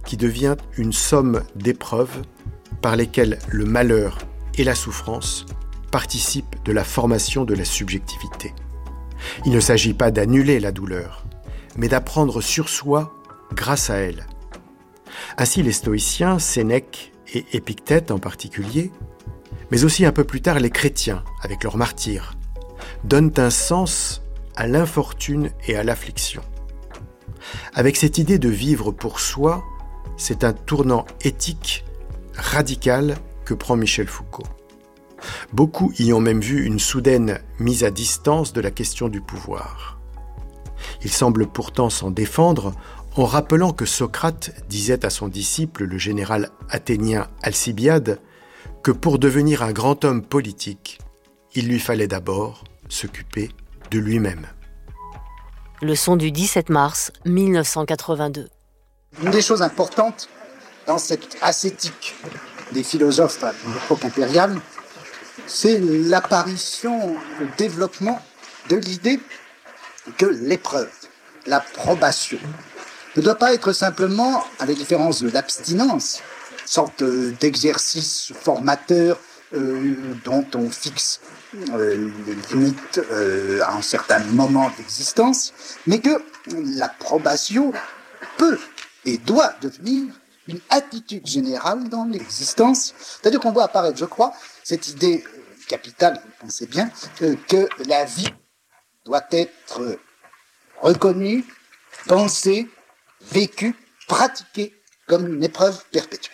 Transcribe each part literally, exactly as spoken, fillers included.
qui devient une somme d'épreuves par lesquelles le malheur et la souffrance participent de la formation de la subjectivité. Il ne s'agit pas d'annuler la douleur, mais d'apprendre sur soi grâce à elle. Ainsi, les stoïciens, Sénèque et Épictète en particulier, mais aussi un peu plus tard les chrétiens, avec leurs martyrs, donnent un sens à l'infortune et à l'affliction. Avec cette idée de vivre pour soi, c'est un tournant éthique radical que prend Michel Foucault. Beaucoup y ont même vu une soudaine mise à distance de la question du pouvoir. Il semble pourtant s'en défendre en rappelant que Socrate disait à son disciple, le général athénien Alcibiade, que pour devenir un grand homme politique, il lui fallait d'abord s'occuper de lui-même. Leçon du dix-sept mars mille neuf cent quatre-vingt-deux. Une des choses importantes dans cette ascétique des philosophes de l'époque impériale, c'est l'apparition, le développement de l'idée que l'épreuve, la probation, ne doit pas être simplement, à la différence de l'abstinence, sorte d'exercice formateur euh, dont on fixe euh, une limite euh, à un certain moment d'existence, mais que la probation peut et doit devenir une attitude générale dans l'existence. C'est-à-dire qu'on voit apparaître, je crois, cette idée capitale, vous pensez bien, euh, que la vie doit être reconnue, pensée, vécue, pratiquée comme une épreuve perpétuelle.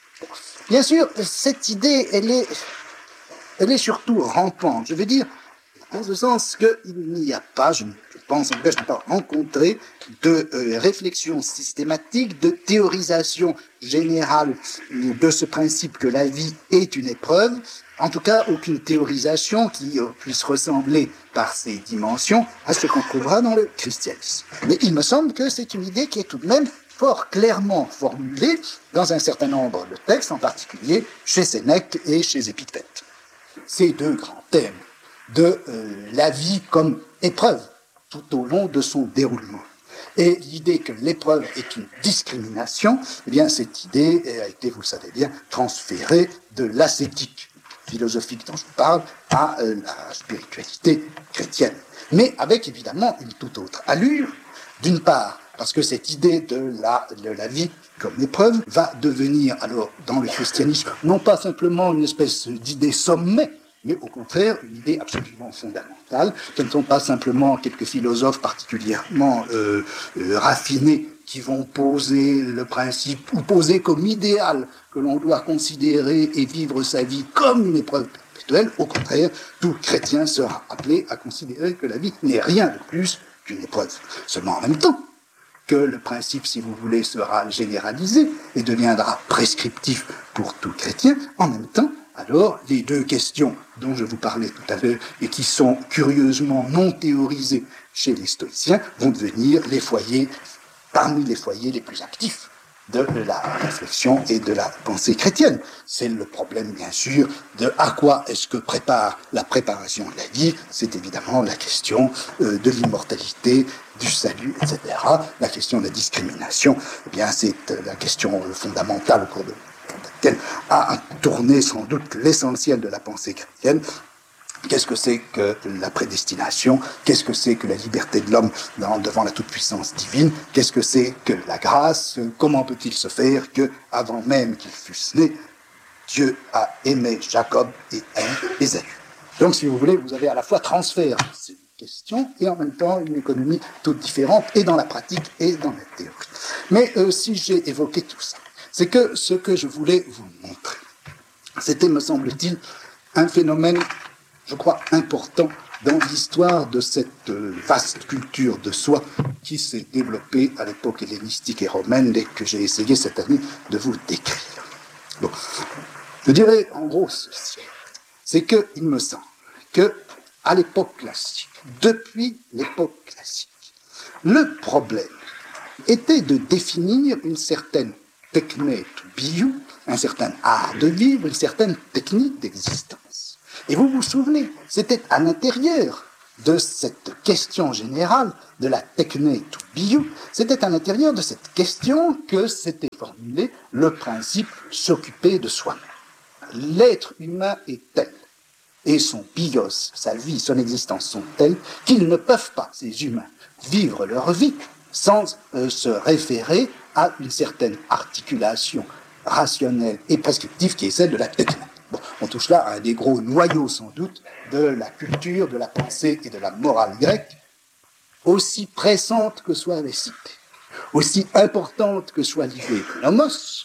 Bien sûr, cette idée, elle est, elle est surtout rampante. Je veux dire, en ce sens qu'il n'y a pas, je pense en tout cas, je n'ai pas rencontré de euh, réflexion systématique, de théorisation générale de ce principe que la vie est une épreuve. En tout cas, aucune théorisation qui euh, puisse ressembler par ses dimensions à ce qu'on trouvera dans le christianisme. Mais il me semble que c'est une idée qui est tout de même fort clairement formulée dans un certain nombre de textes, en particulier chez Sénèque et chez Épictète. Ces deux grands thèmes de euh, la vie comme épreuve tout au long de son déroulement. Et l'idée que l'épreuve est une discrimination, eh bien cette idée a été, vous le savez bien, transférée de l'ascétique philosophique dont je vous parle à euh, la spiritualité chrétienne. Mais avec évidemment une toute autre allure, d'une part, parce que cette idée de la, de la vie comme épreuve va devenir alors dans le christianisme non pas simplement une espèce d'idée sommet, mais au contraire une idée absolument fondamentale. Ce ne sont pas simplement quelques philosophes particulièrement euh, euh, raffinés qui vont poser le principe, ou poser comme idéal que l'on doit considérer et vivre sa vie comme une épreuve perpétuelle. Au contraire, tout chrétien sera appelé à considérer que la vie n'est rien de plus qu'une épreuve. Seulement en même temps que le principe, si vous voulez, sera généralisé et deviendra prescriptif pour tout chrétien, en même temps, alors, les deux questions dont je vous parlais tout à l'heure et qui sont curieusement non théorisées chez les stoïciens vont devenir les foyers, parmi les foyers les plus actifs de la réflexion et de la pensée chrétienne. C'est le problème, bien sûr, de à quoi est-ce que prépare la préparation de la vie. C'est évidemment la question euh, de l'immortalité, du salut, et cetera. La question de la discrimination, eh bien, c'est euh, la question euh, fondamentale au cours de laquelle a tourné sans doute l'essentiel de la pensée chrétienne. Qu'est-ce que c'est que la prédestination? Qu'est-ce que c'est que la liberté de l'homme devant la toute-puissance divine? Qu'est-ce que c'est que la grâce? Comment peut-il se faire que, avant même qu'il fût né, Dieu a aimé Jacob et aime Ésaü? Donc, si vous voulez, vous avez à la fois transfert ces questions et en même temps une économie toute différente, et dans la pratique et dans la théorie. Mais euh, si j'ai évoqué tout ça, c'est que ce que je voulais vous montrer, c'était, me semble-t-il, un phénomène, je crois, important dans l'histoire de cette vaste culture de soi qui s'est développée à l'époque hellénistique et romaine et que j'ai essayé cette année de vous décrire. Bon. Je dirais en gros ceci, c'est qu'il me semble que à l'époque classique, depuis l'époque classique, le problème était de définir une certaine techné to biou, un certain art de vivre, une certaine technique d'existence. Et vous vous souvenez, c'était à l'intérieur de cette question générale de la techné tout biou, c'était à l'intérieur de cette question que s'était formulé le principe s'occuper de soi-même. L'être humain est tel, et son bios, sa vie, son existence sont telles qu'ils ne peuvent pas, ces humains, vivre leur vie sans euh, se référer à une certaine articulation rationnelle et prescriptive qui est celle de la techné. Bon, on touche là à un des gros noyaux, sans doute, de la culture, de la pensée et de la morale grecque, aussi pressante que soient les cités, aussi importante que soit l'idée de nomos,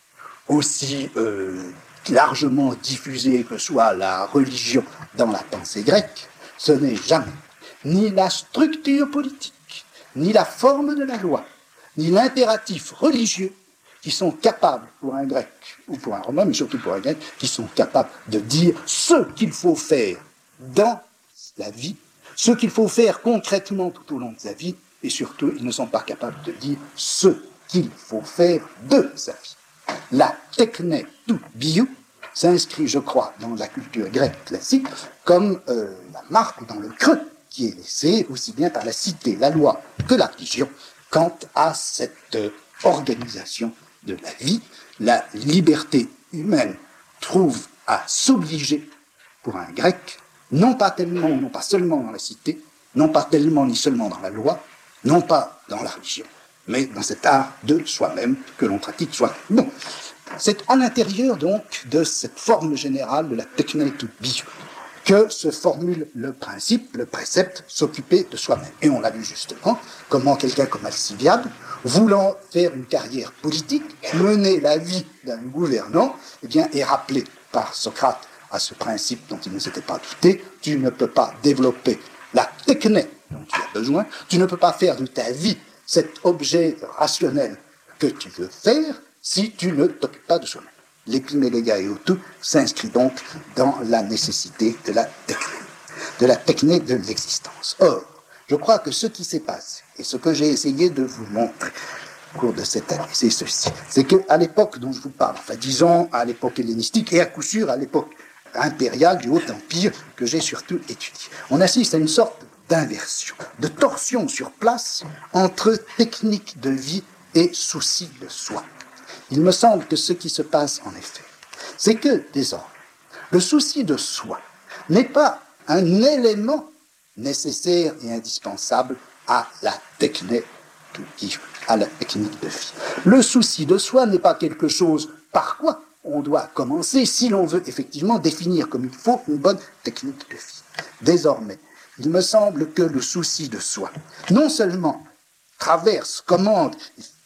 aussi euh, largement diffusée que soit la religion dans la pensée grecque, ce n'est jamais ni la structure politique, ni la forme de la loi, ni l'impératif religieux qui sont capables, pour un grec ou pour un romain, mais surtout pour un grec, qui sont capables de dire ce qu'il faut faire dans la vie, ce qu'il faut faire concrètement tout au long de sa vie, et surtout, ils ne sont pas capables de dire ce qu'il faut faire de sa vie. La techné tout biou s'inscrit, je crois, dans la culture grecque classique, comme euh, la marque dans le creux qui est laissé aussi bien par la cité, la loi, que la religion, quant à cette euh, organisation de la vie. La liberté humaine trouve à s'obliger pour un grec, non pas tellement, non pas seulement dans la cité, non pas tellement ni seulement dans la loi, non pas dans la religion, mais dans cet art de soi-même que l'on pratique soi. Bon, c'est à l'intérieur donc de cette forme générale de la techné tout biou que se formule le principe, le précepte, s'occuper de soi-même. Et on a vu justement comment quelqu'un comme Alcibiade, voulant faire une carrière politique, mener la vie d'un gouvernant, eh bien, est rappelé par Socrate à ce principe dont il ne s'était pas douté: tu ne peux pas développer la techné dont tu as besoin, tu ne peux pas faire de ta vie cet objet rationnel que tu veux faire si tu ne t'occupes pas de soi-même. L'épimélégia eotou s'inscrit donc dans la nécessité de la techné, de la techné de l'existence. Or, je crois que ce qui s'est passé, et ce que j'ai essayé de vous montrer au cours de cette année, c'est ceci. C'est qu'à l'époque dont je vous parle, enfin disons à l'époque hellénistique, et à coup sûr à l'époque impériale du Haut-Empire, que j'ai surtout étudié, on assiste à une sorte d'inversion, de torsion sur place entre technique de vie et souci de soi. Il me semble que ce qui se passe, en effet, c'est que, désormais, le souci de soi n'est pas un élément nécessaire et indispensable à la techné tout biou, à la technique de vie. Le souci de soi n'est pas quelque chose par quoi on doit commencer si l'on veut effectivement définir comme il faut une bonne technique de vie. Désormais, il me semble que le souci de soi, non seulement traverse, commande,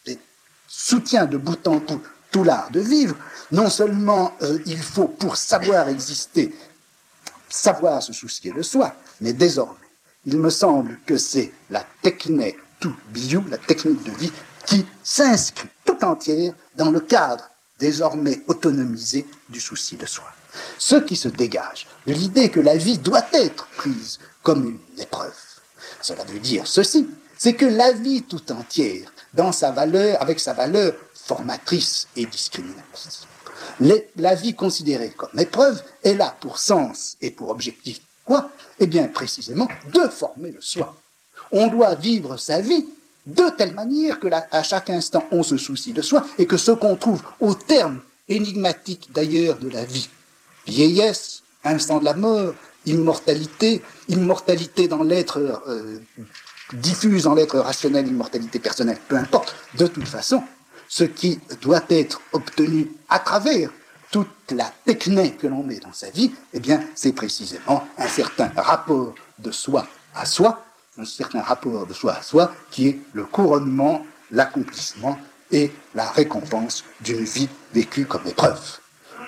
soutient de bout en bout tout l'art de vivre, non seulement euh, il faut, pour savoir exister, savoir se soucier de soi, mais désormais, il me semble que c'est la techné tout biou, la technique de vie, qui s'inscrit tout entière dans le cadre désormais autonomisé du souci de soi. Ce qui se dégage de l'idée que la vie doit être prise comme une épreuve. Cela veut dire ceci, c'est que la vie tout entière, dans sa valeur, avec sa valeur formatrice et discriminatrice, les, la vie considérée comme épreuve est là pour sens et pour objectif. Quoi ? Eh bien, précisément, de former le soi. On doit vivre sa vie de telle manière que là, à chaque instant, on se soucie de soi et que ce qu'on trouve au terme énigmatique d'ailleurs de la vie, vieillesse, instant de la mort, immortalité, immortalité dans l'être euh, diffuse dans l'être rationnel, immortalité personnelle, peu importe, de toute façon, ce qui doit être obtenu à travers toute la techné que l'on met dans sa vie, eh bien, c'est précisément un certain rapport de soi à soi, un certain rapport de soi à soi qui est le couronnement, l'accomplissement et la récompense d'une vie vécue comme épreuve.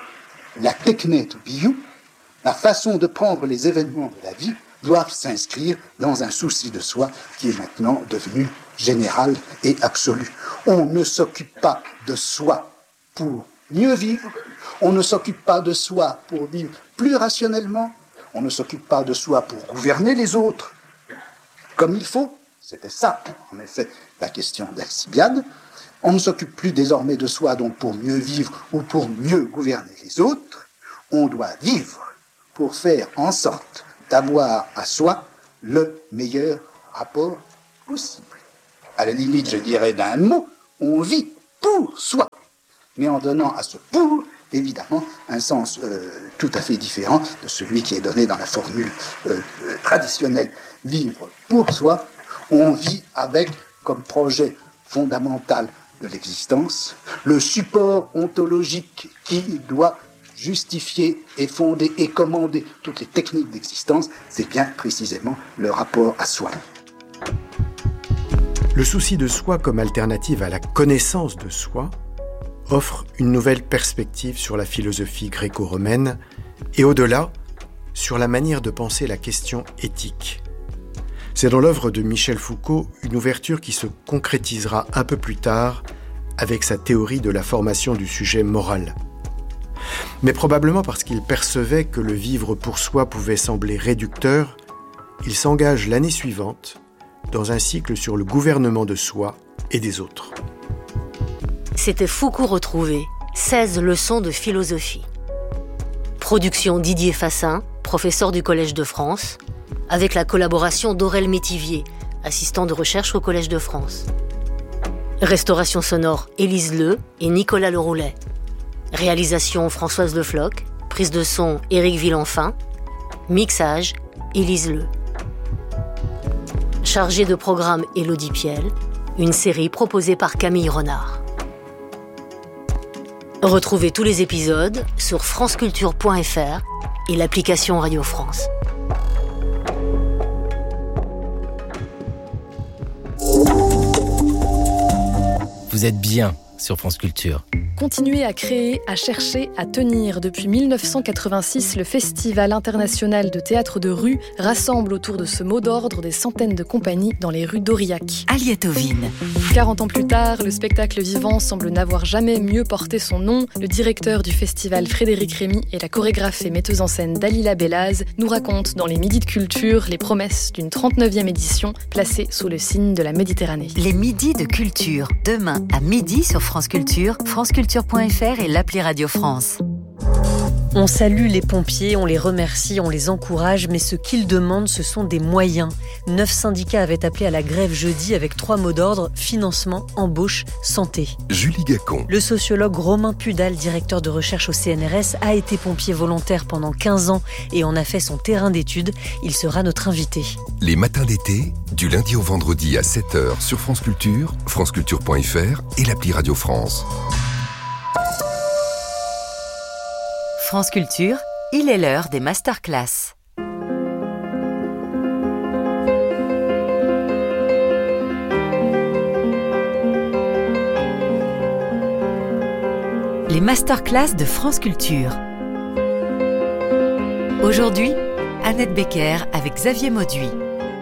La techné tout biou, la façon de prendre les événements de la vie, doivent s'inscrire dans un souci de soi qui est maintenant devenu général et absolu. On ne s'occupe pas de soi pour mieux vivre, on ne s'occupe pas de soi pour vivre plus rationnellement, on ne s'occupe pas de soi pour gouverner les autres comme il faut. C'était ça, en effet, la question d'Alcibiade. On ne s'occupe plus désormais de soi donc pour mieux vivre ou pour mieux gouverner les autres. On doit vivre pour faire en sorte d'avoir à soi le meilleur rapport possible. À la limite, je dirais d'un mot, on vit pour soi, mais en donnant à ce pour, évidemment, un sens euh, tout à fait différent de celui qui est donné dans la formule euh, euh, traditionnelle. Vivre pour soi, on vit avec comme projet fondamental de l'existence le support ontologique qui doit justifier et fonder et commander toutes les techniques d'existence, c'est bien précisément le rapport à soi. Le souci de soi comme alternative à la connaissance de soi offre une nouvelle perspective sur la philosophie gréco-romaine et au-delà, sur la manière de penser la question éthique. C'est dans l'œuvre de Michel Foucault une ouverture qui se concrétisera un peu plus tard avec sa théorie de la formation du sujet moral. Mais probablement parce qu'il percevait que le vivre pour soi pouvait sembler réducteur, il s'engage l'année suivante dans un cycle sur le gouvernement de soi et des autres. C'était Foucault retrouvé, seize leçons de philosophie. Production Didier Fassin, professeur du Collège de France, avec la collaboration d'Aurel Métivier, assistant de recherche au Collège de France. Restauration sonore Élise Leu et Nicolas Leroulet. Réalisation Françoise Le Floch, prise de son Éric Villenfin, mixage Élise Leu. Chargée de programme Élodie Piel, une série proposée par Camille Renard. Retrouvez tous les épisodes sur franceculture point f r et l'application Radio France. Vous êtes bien sur France Culture. Continuer à créer, à chercher, à tenir. Depuis mille neuf cent quatre-vingt-six, le Festival international de théâtre de rue rassemble autour de ce mot d'ordre des centaines de compagnies dans les rues d'Aurillac. Aliette Ovine. quarante ans plus tard, le spectacle vivant semble n'avoir jamais mieux porté son nom. Le directeur du festival, Frédéric Rémy, et la chorégraphe et metteuse en scène Dalila Bellaz nous racontent dans les Midis de Culture les promesses d'une trente-neuvième édition placée sous le signe de la Méditerranée. Les Midis de Culture, demain à midi sur France Culture, franceculture point f r et l'appli Radio France. On salue les pompiers, on les remercie, on les encourage, mais ce qu'ils demandent, ce sont des moyens. Neuf syndicats avaient appelé à la grève jeudi avec trois mots d'ordre, financement, embauche, santé. Julie Gacon. Le sociologue Romain Pudal, directeur de recherche au C N R S, a été pompier volontaire pendant quinze ans et en a fait son terrain d'étude. Il sera notre invité. Les matins d'été, du lundi au vendredi à sept heures sur France Culture, franceculture point f r et l'appli Radio France. France Culture, il est l'heure des masterclass. Les masterclass de France Culture. Aujourd'hui, Annette Becker avec Xavier Mauduit.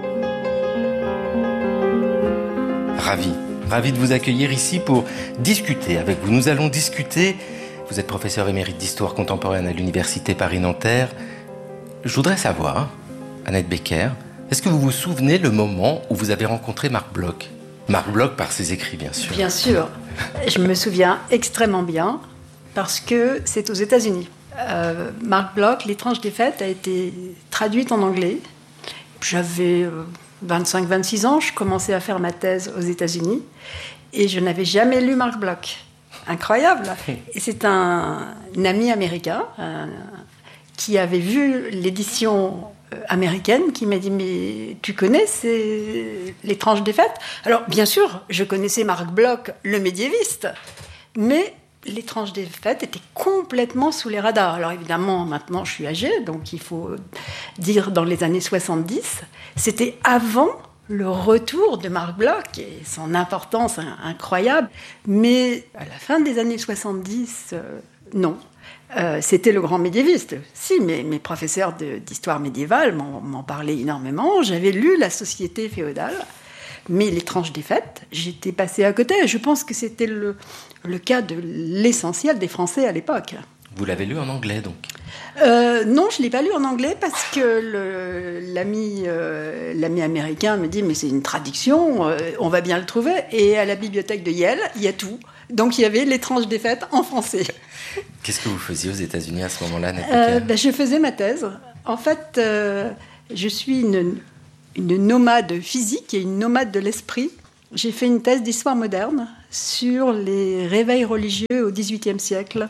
Ravi, ravi de vous accueillir ici pour discuter avec vous. Nous allons discuter. Vous êtes professeur émérite d'histoire contemporaine à l'Université Paris-Nanterre. Je voudrais savoir, Annette Becker, est-ce que vous vous souvenez le moment où vous avez rencontré Marc Bloch ? Marc Bloch par ses écrits, bien sûr. Bien sûr. Je me souviens extrêmement bien parce que c'est aux États-Unis. Euh, Marc Bloch, L'étrange défaite, a été traduite en anglais. J'avais euh, vingt-cinq vingt-six ans, je commençais à faire ma thèse aux États-Unis et je n'avais jamais lu Marc Bloch. Incroyable. Et c'est un, un ami américain un, qui avait vu l'édition américaine qui m'a dit « Mais tu connais c'est L'étrange défaite ?» Alors, bien sûr, je connaissais Marc Bloch, le médiéviste, mais L'étrange défaite était complètement sous les radars. Alors évidemment, maintenant, je suis âgée, donc il faut dire dans les années soixante-dix. C'était avant le retour de Marc Bloch et son importance incroyable. Mais à la fin des années soixante-dix, euh, non. Euh, c'était le grand médiéviste. Si, mes, mes professeurs de, d'histoire médiévale m'en, m'en parlaient énormément. J'avais lu La Société féodale, mais L'étrange défaite, j'étais passée à côté. Je pense que c'était le, le cas de l'essentiel des Français à l'époque. Vous l'avez lu en anglais, donc ? Euh, non, je ne l'ai pas lu en anglais parce que le, l'ami, euh, l'ami américain me dit « Mais c'est une traduction, euh, on va bien le trouver. » Et à la bibliothèque de Yale, il y a tout. Donc il y avait L'étrange défaite en français. Qu'est-ce que vous faisiez aux États-Unis à ce moment-là, Annette euh, ben, Je faisais ma thèse. En fait, euh, je suis une, une nomade physique et une nomade de l'esprit. J'ai fait une thèse d'histoire moderne sur les réveils religieux au dix-huitième siècle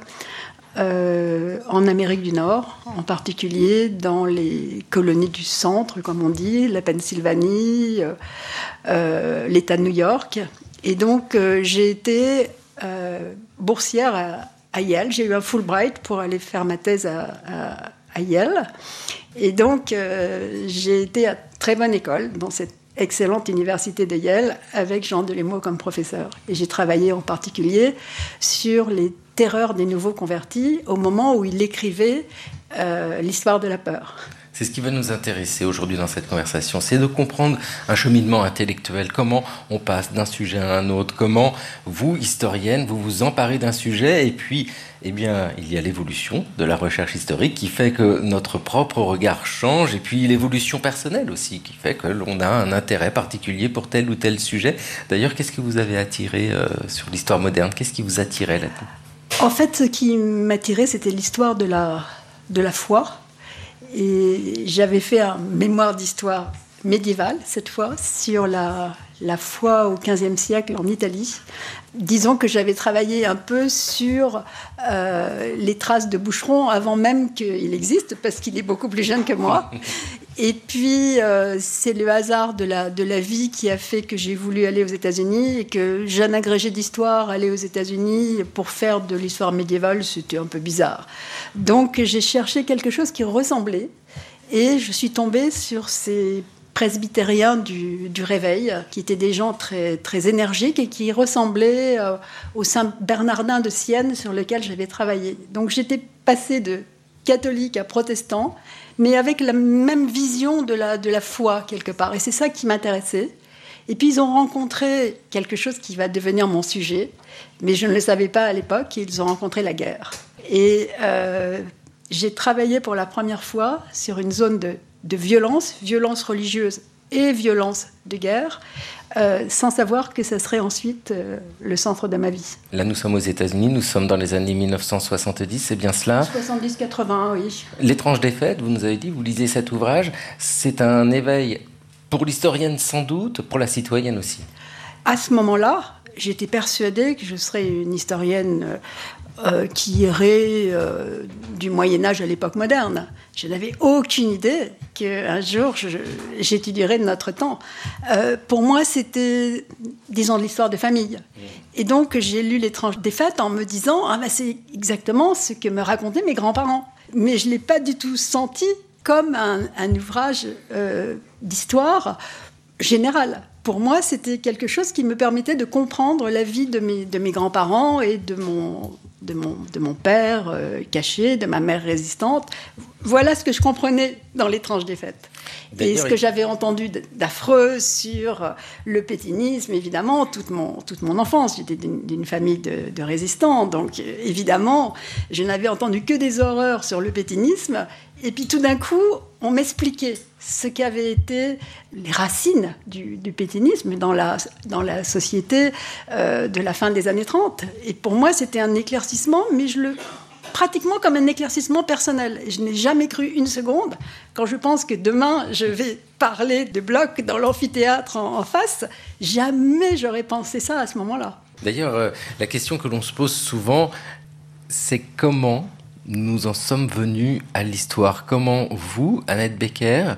euh, en Amérique du Nord, en particulier dans les colonies du centre, comme on dit, la Pennsylvanie, euh, euh, l'État de New York. Et donc, euh, j'ai été euh, boursière à, à Yale. J'ai eu un Fulbright pour aller faire ma thèse à, à, à Yale. Et donc, euh, j'ai été à très bonne école dans cette excellente université de Yale avec Jean Delémaux comme professeur. Et j'ai travaillé en particulier sur les terreurs des nouveaux convertis au moment où il écrivait euh, l'histoire de la peur. C'est ce qui va nous intéresser aujourd'hui dans cette conversation, c'est de comprendre un cheminement intellectuel, comment on passe d'un sujet à un autre, comment vous, historienne, vous vous emparez d'un sujet et puis, eh bien, il y a l'évolution de la recherche historique qui fait que notre propre regard change et puis l'évolution personnelle aussi qui fait que l'on a un intérêt particulier pour tel ou tel sujet. D'ailleurs, qu'est-ce que vous avez attiré euh, sur l'histoire moderne? Qu'est-ce qui vous attirait là-dedans? En fait, ce qui m'attirait, c'était l'histoire de la, de la foi. Et j'avais fait un mémoire d'histoire médiévale, cette fois, sur la, la foi au quinzième siècle en Italie. Disons que j'avais travaillé un peu sur euh, les traces de Boucheron avant même qu'il existe, parce qu'il est beaucoup plus jeune que moi. Et puis, euh, c'est le hasard de la, de la vie qui a fait que j'ai voulu aller aux États-Unis et que jeune agrégé d'histoire, aller aux États-Unis pour faire de l'histoire médiévale, c'était un peu bizarre. Donc, j'ai cherché quelque chose qui ressemblait et je suis tombée sur ces presbytériens du, du Réveil, qui étaient des gens très, très énergiques et qui ressemblaient euh, au Saint Bernardin de Sienne sur lequel j'avais travaillé. Donc, j'étais passée de catholique à protestant, mais avec la même vision de la, de la foi, quelque part. Et c'est ça qui m'intéressait. Et puis, ils ont rencontré quelque chose qui va devenir mon sujet, mais je ne le savais pas à l'époque, ils ont rencontré la guerre. Et euh, j'ai travaillé pour la première fois sur une zone de, de violence, violence religieuse et violence de guerre, euh, sans savoir que ça serait ensuite euh, le centre de ma vie. Là, nous sommes aux États-Unis, nous sommes dans les années mille neuf cent soixante-dix, c'est bien cela? soixante-dix quatre-vingts, oui. L'étrange défaite, vous nous avez dit, vous lisez cet ouvrage, c'est un éveil pour l'historienne sans doute, pour la citoyenne aussi. À ce moment-là, j'étais persuadée que je serais une historienne euh, euh, qui irait euh, du Moyen-Âge à l'époque moderne. Je n'avais aucune idée qu'un jour, je, j'étudierais de notre temps. Euh, pour moi, c'était, disons, de l'histoire de famille. Et donc, j'ai lu L'étrange défaite en me disant ah, « ben, c'est exactement ce que me racontaient mes grands-parents ». Mais je ne l'ai pas du tout senti comme un, un ouvrage euh, d'histoire générale. Pour moi, c'était quelque chose qui me permettait de comprendre la vie de mes, de mes grands-parents et de mon, de mon, de mon père euh, caché, de ma mère résistante. Voilà ce que je comprenais dans L'étrange défaite. Et ce que j'avais entendu d'affreux sur le pétainisme, évidemment, toute mon, toute mon enfance. J'étais d'une, d'une famille de, de résistants, donc évidemment, je n'avais entendu que des horreurs sur le pétainisme. Et puis tout d'un coup, on m'expliquait ce qu'avaient été les racines du, du pétainisme dans la, dans la société euh, de la fin des années trente. Et pour moi, c'était un éclaircissement, mais je le... pratiquement comme un éclaircissement personnel. Et je n'ai jamais cru une seconde, quand je pense que demain, je vais parler de Bloch dans l'amphithéâtre en, en face, jamais j'aurais pensé ça à ce moment-là. D'ailleurs, euh, la question que l'on se pose souvent, c'est comment nous en sommes venus à l'histoire. Comment vous, Annette Becker,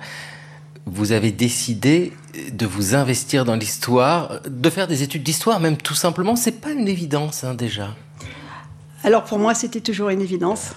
vous avez décidé de vous investir dans l'histoire, de faire des études d'histoire, même tout simplement, c'est pas une évidence, hein, déjà. Alors pour moi, c'était toujours une évidence.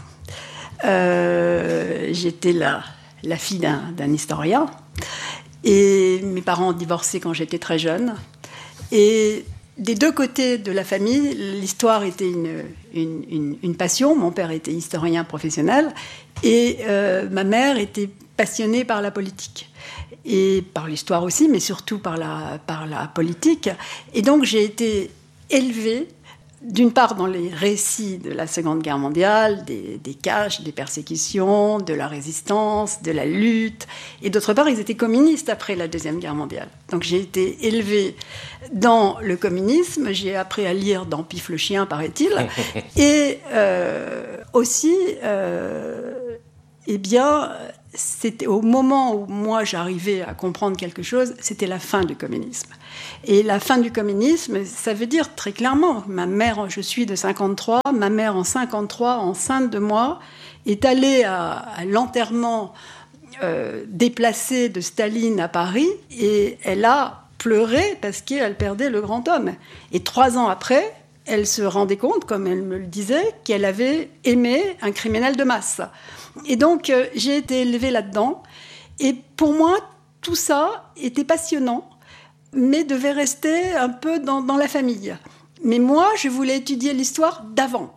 Euh, j'étais la, la fille d'un, d'un historien et mes parents ont divorcé quand j'étais très jeune. Et des deux côtés de la famille, l'histoire était une, une, une, une passion. Mon père était historien professionnel et euh, ma mère était passionnée par la politique. Et par l'histoire aussi, mais surtout par la, par la politique. Et donc j'ai été élevée d'une part dans les récits de la Seconde Guerre mondiale, des, des caches, des persécutions, de la résistance, de la lutte. Et d'autre part, ils étaient communistes après la Deuxième Guerre mondiale. Donc j'ai été élevée dans le communisme, j'ai appris à lire dans Pif le chien, paraît-il. Et euh, aussi, euh, eh bien, c'était au moment où moi j'arrivais à comprendre quelque chose, c'était la fin du communisme. Et la fin du communisme, ça veut dire très clairement, ma mère, je suis de cinquante-trois, ma mère en cinquante-trois, enceinte de moi, est allée à, à l'enterrement euh, déplacé de Staline à Paris, et elle a pleuré parce qu'elle perdait le grand homme. Et trois ans après, elle se rendait compte, comme elle me le disait, qu'elle avait aimé un criminel de masse. Et donc, euh, j'ai été élevée là-dedans. Et pour moi, tout ça était passionnant, mais devait rester un peu dans, dans la famille. Mais moi, je voulais étudier l'histoire d'avant.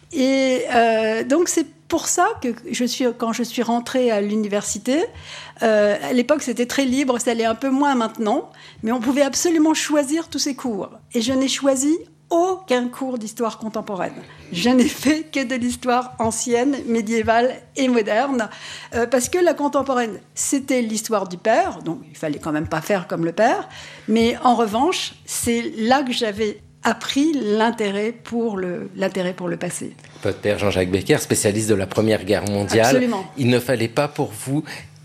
Et euh, donc, c'est pour ça que je suis, quand je suis rentrée à l'université, euh, à l'époque, c'était très libre, ça l'est un peu moins maintenant, mais on pouvait absolument choisir tous ces cours. Et je n'ai choisi aucun cours d'histoire contemporaine. Je n'ai fait que de l'histoire ancienne, médiévale et moderne, euh, parce que la contemporaine, c'était l'histoire du père, donc il fallait quand même pas faire comme le père, mais en revanche, c'est là que j'avais appris l'intérêt pour le, l'intérêt pour le passé. Votre père, Jean-Jacques Becker, spécialiste de la Première Guerre mondiale. Absolument. Il ne fallait pas pour vous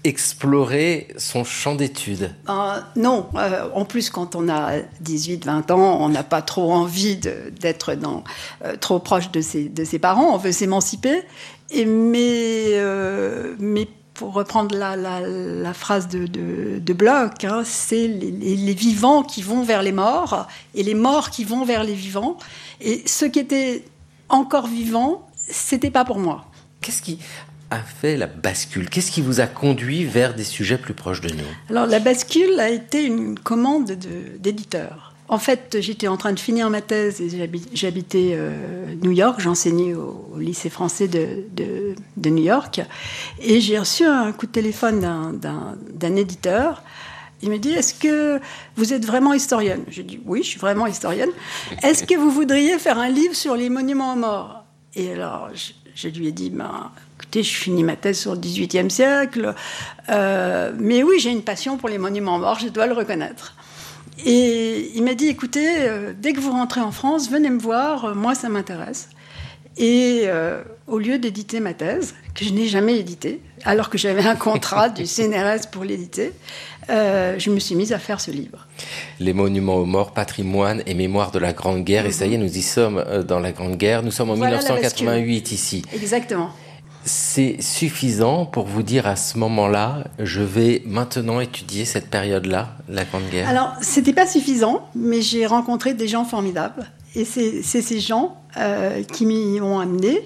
explorer son champ d'études? euh, Non. Euh, en plus, quand on a dix-huit vingt ans, on n'a pas trop envie de, d'être dans, euh, trop proche de ses, de ses parents. On veut s'émanciper. Et, mais, euh, mais pour reprendre la, la, la phrase de, de, de Bloch, hein, c'est les, les, les vivants qui vont vers les morts et les morts qui vont vers les vivants. Et ceux qui étaient encore vivants, c'était pas pour moi. Qu'est-ce qui a fait la bascule? Qu'est-ce qui vous a conduit vers des sujets plus proches de nous? Alors, la bascule a été une commande de, d'éditeur. En fait, j'étais en train de finir ma thèse et j'habitais euh, New York. J'enseignais au, au lycée français de, de, de New York. Et j'ai reçu un coup de téléphone d'un, d'un, d'un éditeur. Il me dit, est-ce que vous êtes vraiment historienne? J'ai dit, oui, je suis vraiment historienne. Est-ce que vous voudriez faire un livre sur les monuments aux morts? Et alors, je, je lui ai dit, ben, écoutez, je finis ma thèse sur le dix-huitième siècle. Euh, mais oui, j'ai une passion pour les monuments aux morts, je dois le reconnaître. Et il m'a dit, écoutez, euh, dès que vous rentrez en France, venez me voir, euh, moi ça m'intéresse. Et euh, au lieu d'éditer ma thèse, que je n'ai jamais éditée, alors que j'avais un contrat du C N R S pour l'éditer, euh, je me suis mise à faire ce livre. Les monuments aux morts, patrimoine et mémoire de la Grande Guerre. Mm-hmm. Et ça y est, nous y sommes dans la Grande Guerre. Nous sommes en voilà dix-neuf cent quatre-vingt-huit ici. Exactement. C'est suffisant pour vous dire à ce moment-là, je vais maintenant étudier cette période-là, la Grande Guerre? Alors, c'était pas suffisant, mais j'ai rencontré des gens formidables. Et c'est, c'est ces gens euh, qui m'y ont amené.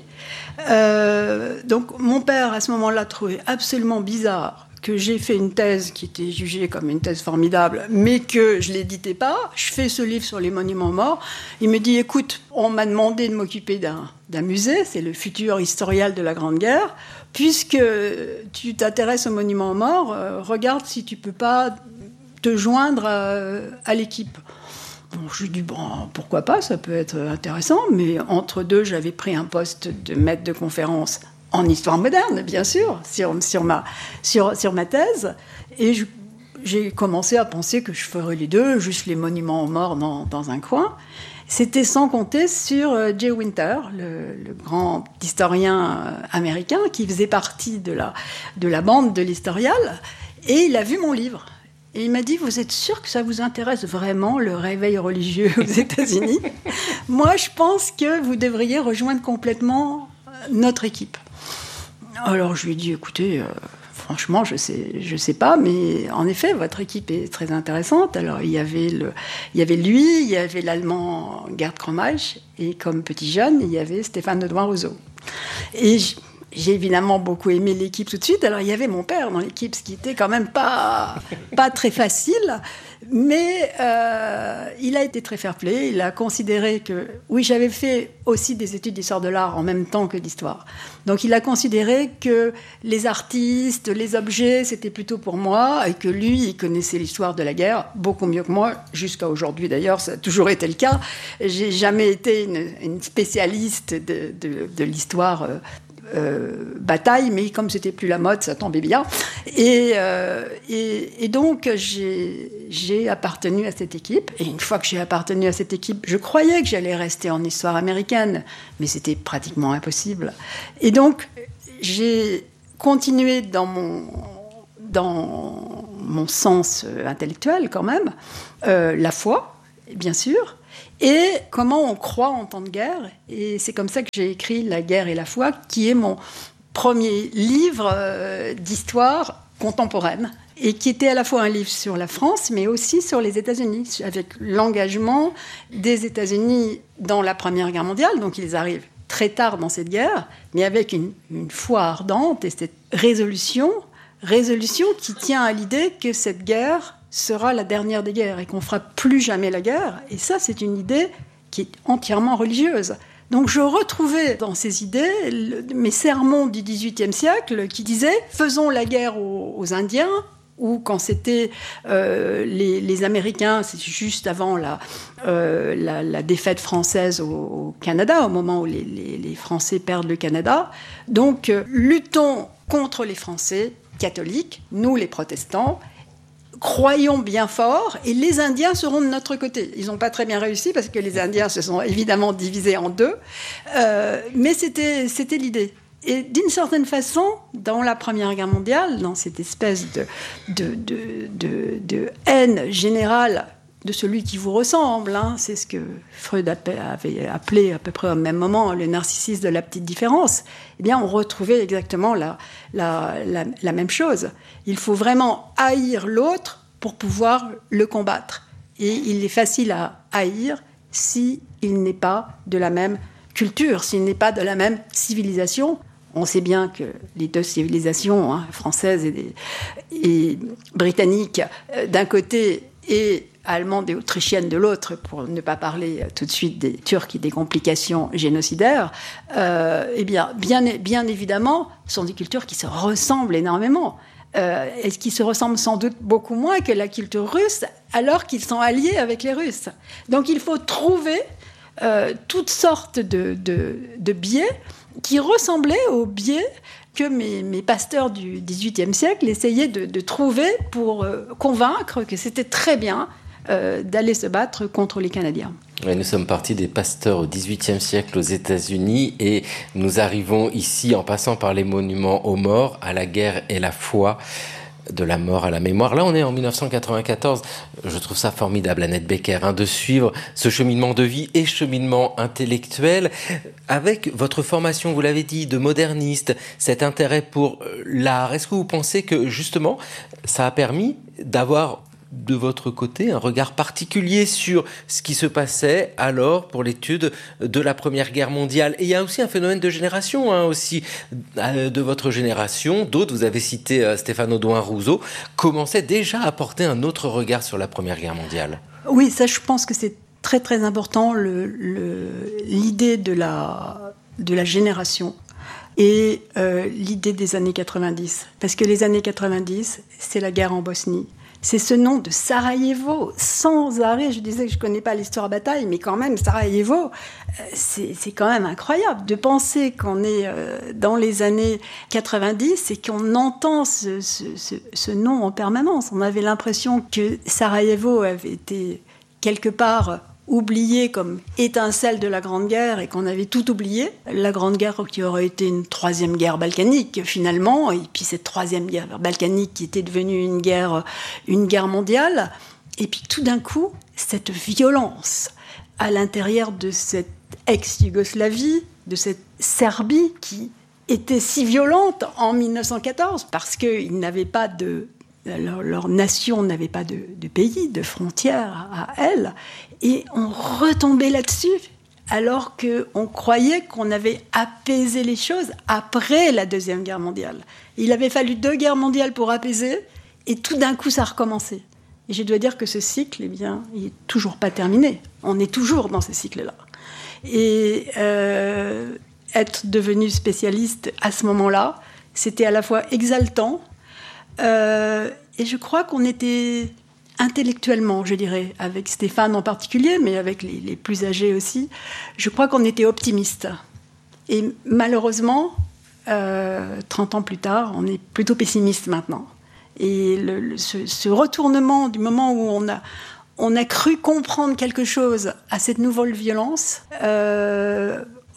Euh, donc, mon père, à ce moment-là, trouvait absolument bizarre que j'ai fait une thèse qui était jugée comme une thèse formidable, mais que je ne l'éditais pas. Je fais ce livre sur les monuments morts. Il me dit, écoute, on m'a demandé de m'occuper d'un, d'un musée, c'est le futur historial de la Grande Guerre. Puisque tu t'intéresses aux monuments morts, euh, regarde si tu ne peux pas te joindre à, à l'équipe. Bon, je lui dis, bon, pourquoi pas, ça peut être intéressant. Mais entre deux, j'avais pris un poste de maître de conférence en histoire moderne, bien sûr, sur, sur, ma, sur, sur ma thèse. Et je, j'ai commencé à penser que je ferais les deux, juste les monuments aux morts dans, dans un coin. C'était sans compter sur Jay Winter, le, le grand historien américain qui faisait partie de la, de la bande de l'Historial. Et il a vu mon livre. Et il m'a dit, vous êtes sûr que ça vous intéresse vraiment, le réveil religieux aux États-Unis? Moi, je pense que vous devriez rejoindre complètement notre équipe. Alors, je lui ai dit, écoutez, euh, franchement, je sais, je sais pas, mais en effet, votre équipe est très intéressante. Alors, il y avait, le, il y avait lui, il y avait l'Allemand Gerd Kromeich, et comme petit jeune, il y avait Stéphane Audouin-Rousseau. Et je, j'ai évidemment beaucoup aimé l'équipe tout de suite. Alors, il y avait mon père dans l'équipe, ce qui était quand même pas, pas très facile. Mais euh, il a été très fair-play. Il a considéré que... Oui, j'avais fait aussi des études d'histoire de l'art en même temps que d'histoire. Donc, il a considéré que les artistes, les objets, c'était plutôt pour moi. Et que lui, il connaissait l'histoire de la guerre beaucoup mieux que moi. Jusqu'à aujourd'hui, d'ailleurs, ça a toujours été le cas. J'ai jamais été une, une spécialiste de, de, de l'histoire euh, Euh, bataille, mais comme c'était plus la mode, ça tombait bien. Et, euh, et, et donc, j'ai, j'ai appartenu à cette équipe. Et une fois que j'ai appartenu à cette équipe, je croyais que j'allais rester en histoire américaine, mais c'était pratiquement impossible. Et donc, j'ai continuer dans mon, dans mon sens intellectuel quand même, euh, la foi, bien sûr, et comment on croit en temps de guerre. Et c'est comme ça que j'ai écrit La guerre et la foi, qui est mon premier livre euh, d'histoire contemporaine, et qui était à la fois un livre sur la France, mais aussi sur les États-Unis, avec l'engagement des États-Unis dans la Première Guerre mondiale. Donc ils arrivent très tard dans cette guerre, mais avec une, une foi ardente et cette résolution, résolution qui tient à l'idée que cette guerre sera la dernière des guerres et qu'on ne fera plus jamais la guerre. Et ça, c'est une idée qui est entièrement religieuse. Donc je retrouvais dans ces idées le, mes sermons du dix-huitième siècle qui disaient « faisons la guerre aux, aux Indiens », ou quand c'était euh, les, les Américains, c'est juste avant la, euh, la, la défaite française au, au Canada, au moment où les, les, les Français perdent le Canada. Donc euh, luttons contre les Français catholiques, nous les protestants, croyons bien fort, et les Indiens seront de notre côté. Ils n'ont pas très bien réussi, parce que les Indiens se sont évidemment divisés en deux, euh, mais c'était, c'était l'idée. Et d'une certaine façon, dans la Première Guerre mondiale, dans cette espèce de, de, de, de, de haine générale de celui qui vous ressemble, hein, c'est ce que Freud avait appelé à peu près au même moment le narcissisme de la petite différence, eh bien on retrouvait exactement la, la, la, la même chose. Il faut vraiment haïr l'autre pour pouvoir le combattre. Et il est facile à haïr s'il n'est pas de la même culture, s'il n'est pas de la même civilisation. On sait bien que les deux civilisations, hein, françaises et, et britanniques euh, d'un côté et allemande et autrichienne de l'autre, pour ne pas parler tout de suite des Turcs et des complications génocidaires, euh, eh bien, bien, bien évidemment, sont des cultures qui se ressemblent énormément. Euh, et qui se ressemblent sans doute beaucoup moins que la culture russe, alors qu'ils sont alliés avec les Russes. Donc il faut trouver euh, toutes sortes de, de, de biais qui ressemblaient aux biais que mes, mes pasteurs du dix-huitième siècle essayaient de, de trouver pour euh, convaincre que c'était très bien euh, d'aller se battre contre les Canadiens. Ouais, nous sommes partis des pasteurs au dix-huitième siècle aux États-Unis et nous arrivons ici, en passant par les monuments aux morts, à la guerre et la foi, de la mort à la mémoire. Là, on est en dix-neuf cent quatre-vingt-quatorze. Je trouve ça formidable, Annette Becker, hein, de suivre ce cheminement de vie et cheminement intellectuel avec votre formation, vous l'avez dit, de moderniste, cet intérêt pour l'art. Est-ce que vous pensez que, justement, ça a permis d'avoir de votre côté un regard particulier sur ce qui se passait alors pour l'étude de la Première Guerre mondiale? Et il y a aussi un phénomène de génération, hein, aussi de votre génération. D'autres, vous avez cité euh, Stéphane Audouin-Rousseau, commençaient déjà à porter un autre regard sur la Première Guerre mondiale. Oui, ça, je pense que c'est très très important, le, le, l'idée de la, de la génération et euh, l'idée des années quatre-vingt-dix. Parce que les années quatre-vingt-dix, c'est la guerre en Bosnie. C'est ce nom de Sarajevo, sans arrêt. Je disais que je ne connais pas l'histoire bataille, mais quand même, Sarajevo, c'est, c'est quand même incroyable de penser qu'on est dans les années quatre-vingt-dix et qu'on entend ce, ce, ce, ce nom en permanence. On avait l'impression que Sarajevo avait été quelque part oublié comme étincelle de la Grande Guerre et qu'on avait tout oublié. La Grande Guerre qui aurait été une troisième guerre balkanique finalement, et puis cette troisième guerre balkanique qui était devenue une guerre, une guerre mondiale. Et puis tout d'un coup, cette violence à l'intérieur de cette ex-Yougoslavie, de cette Serbie qui était si violente en dix-neuf cent quatorze parce qu'ils n'avaient pas de... Leur, leur nation n'avait pas de, de pays, de frontières à elle, et on retombait là-dessus, alors qu'on croyait qu'on avait apaisé les choses après la Deuxième Guerre mondiale. Il avait fallu deux guerres mondiales pour apaiser, et tout d'un coup, ça a recommencé. Et je dois dire que ce cycle, eh bien, il n'est toujours pas terminé. On est toujours dans ce cycle-là. Et euh, être devenu spécialiste à ce moment-là, c'était à la fois exaltant, Euh, et je crois qu'on était intellectuellement, je dirais, avec Stéphane en particulier, mais avec les, les plus âgés aussi, je crois qu'on était optimistes. Et malheureusement, euh, trente ans plus tard, on est plutôt pessimiste maintenant. Et le, le, ce, ce retournement du moment où on a, on a cru comprendre quelque chose à cette nouvelle violence, euh,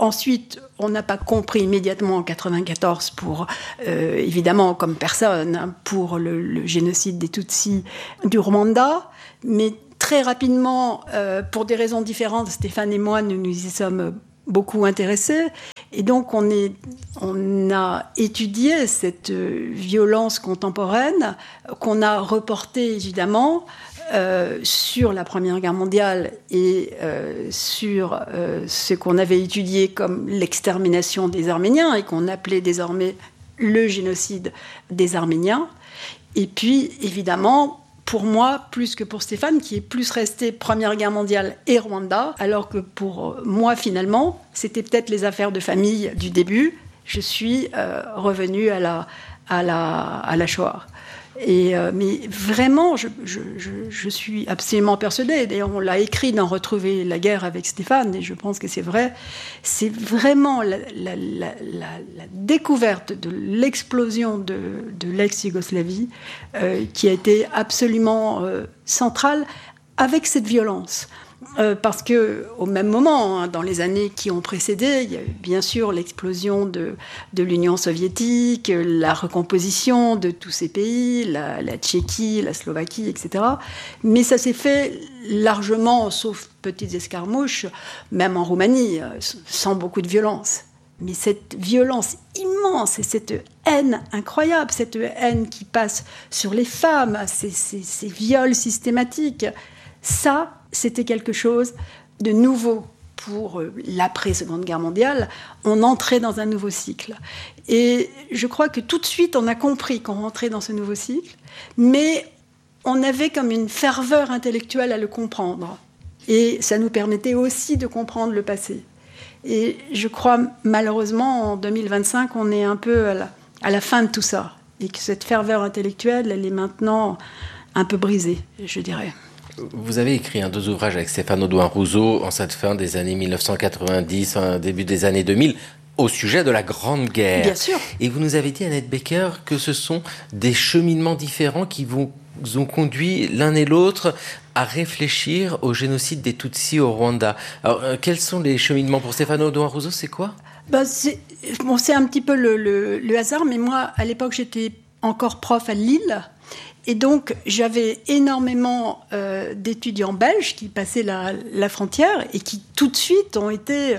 ensuite, on n'a pas compris immédiatement en quatre-vingt-quatorze, pour, euh, évidemment, comme personne, hein, pour le, le génocide des Tutsis du Rwanda. Mais très rapidement, euh, pour des raisons différentes, Stéphane et moi, nous nous y sommes beaucoup intéressés. Et donc, on, est, on a étudié cette violence contemporaine qu'on a reportée, évidemment, Euh, sur la Première Guerre mondiale et euh, sur euh, ce qu'on avait étudié comme l'extermination des Arméniens et qu'on appelait désormais le génocide des Arméniens. Et puis, évidemment, pour moi, plus que pour Stéphane, qui est plus resté Première Guerre mondiale et Rwanda, alors que pour moi, finalement, c'était peut-être les affaires de famille du début. Je suis euh, revenue à la, à la, à la Shoah. Et euh, mais vraiment, je, je, je, je suis absolument persuadée. D'ailleurs, on l'a écrit dans Retrouver la guerre avec Stéphane, et je pense que c'est vrai. C'est vraiment la, la, la, la, la découverte de l'explosion de, de l'ex-Yougoslavie euh, qui a été absolument euh, centrale avec cette violence. Euh, parce que au même moment, hein, dans les années qui ont précédé, il y a eu bien sûr l'explosion de, de l'Union soviétique, la recomposition de tous ces pays, la, la Tchéquie, la Slovaquie, et cetera. Mais ça s'est fait largement, sauf petites escarmouches, même en Roumanie, sans beaucoup de violence. Mais cette violence immense et cette haine incroyable, cette haine qui passe sur les femmes, ces, ces, ces viols systématiques, ça, c'était quelque chose de nouveau pour l'après-Seconde Guerre mondiale. On entrait dans un nouveau cycle. Et je crois que tout de suite, on a compris qu'on rentrait dans ce nouveau cycle, mais on avait comme une ferveur intellectuelle à le comprendre. Et ça nous permettait aussi de comprendre le passé. Et je crois, malheureusement, en deux mille vingt-cinq, on est un peu à la, à la fin de tout ça. Et que cette ferveur intellectuelle, elle est maintenant un peu brisée, je dirais. Vous avez écrit hein, deux ouvrages avec Stéphane Audouin-Rousseau en cette fin des années mille neuf cent quatre-vingt-dix, hein, début des années deux mille, au sujet de la Grande Guerre. Bien sûr. Et vous nous avez dit, Annette Becker, que ce sont des cheminements différents qui vous ont conduit l'un et l'autre à réfléchir au génocide des Tutsis au Rwanda. Alors, euh, quels sont les cheminements pour Stéphane Audouin-Rousseau? C'est quoi? Ben, c'est, bon, c'est un petit peu le, le, le hasard, mais moi, à l'époque, j'étais encore prof à Lille. Et donc, j'avais énormément euh, d'étudiants belges qui passaient la, la frontière et qui, tout de suite, ont été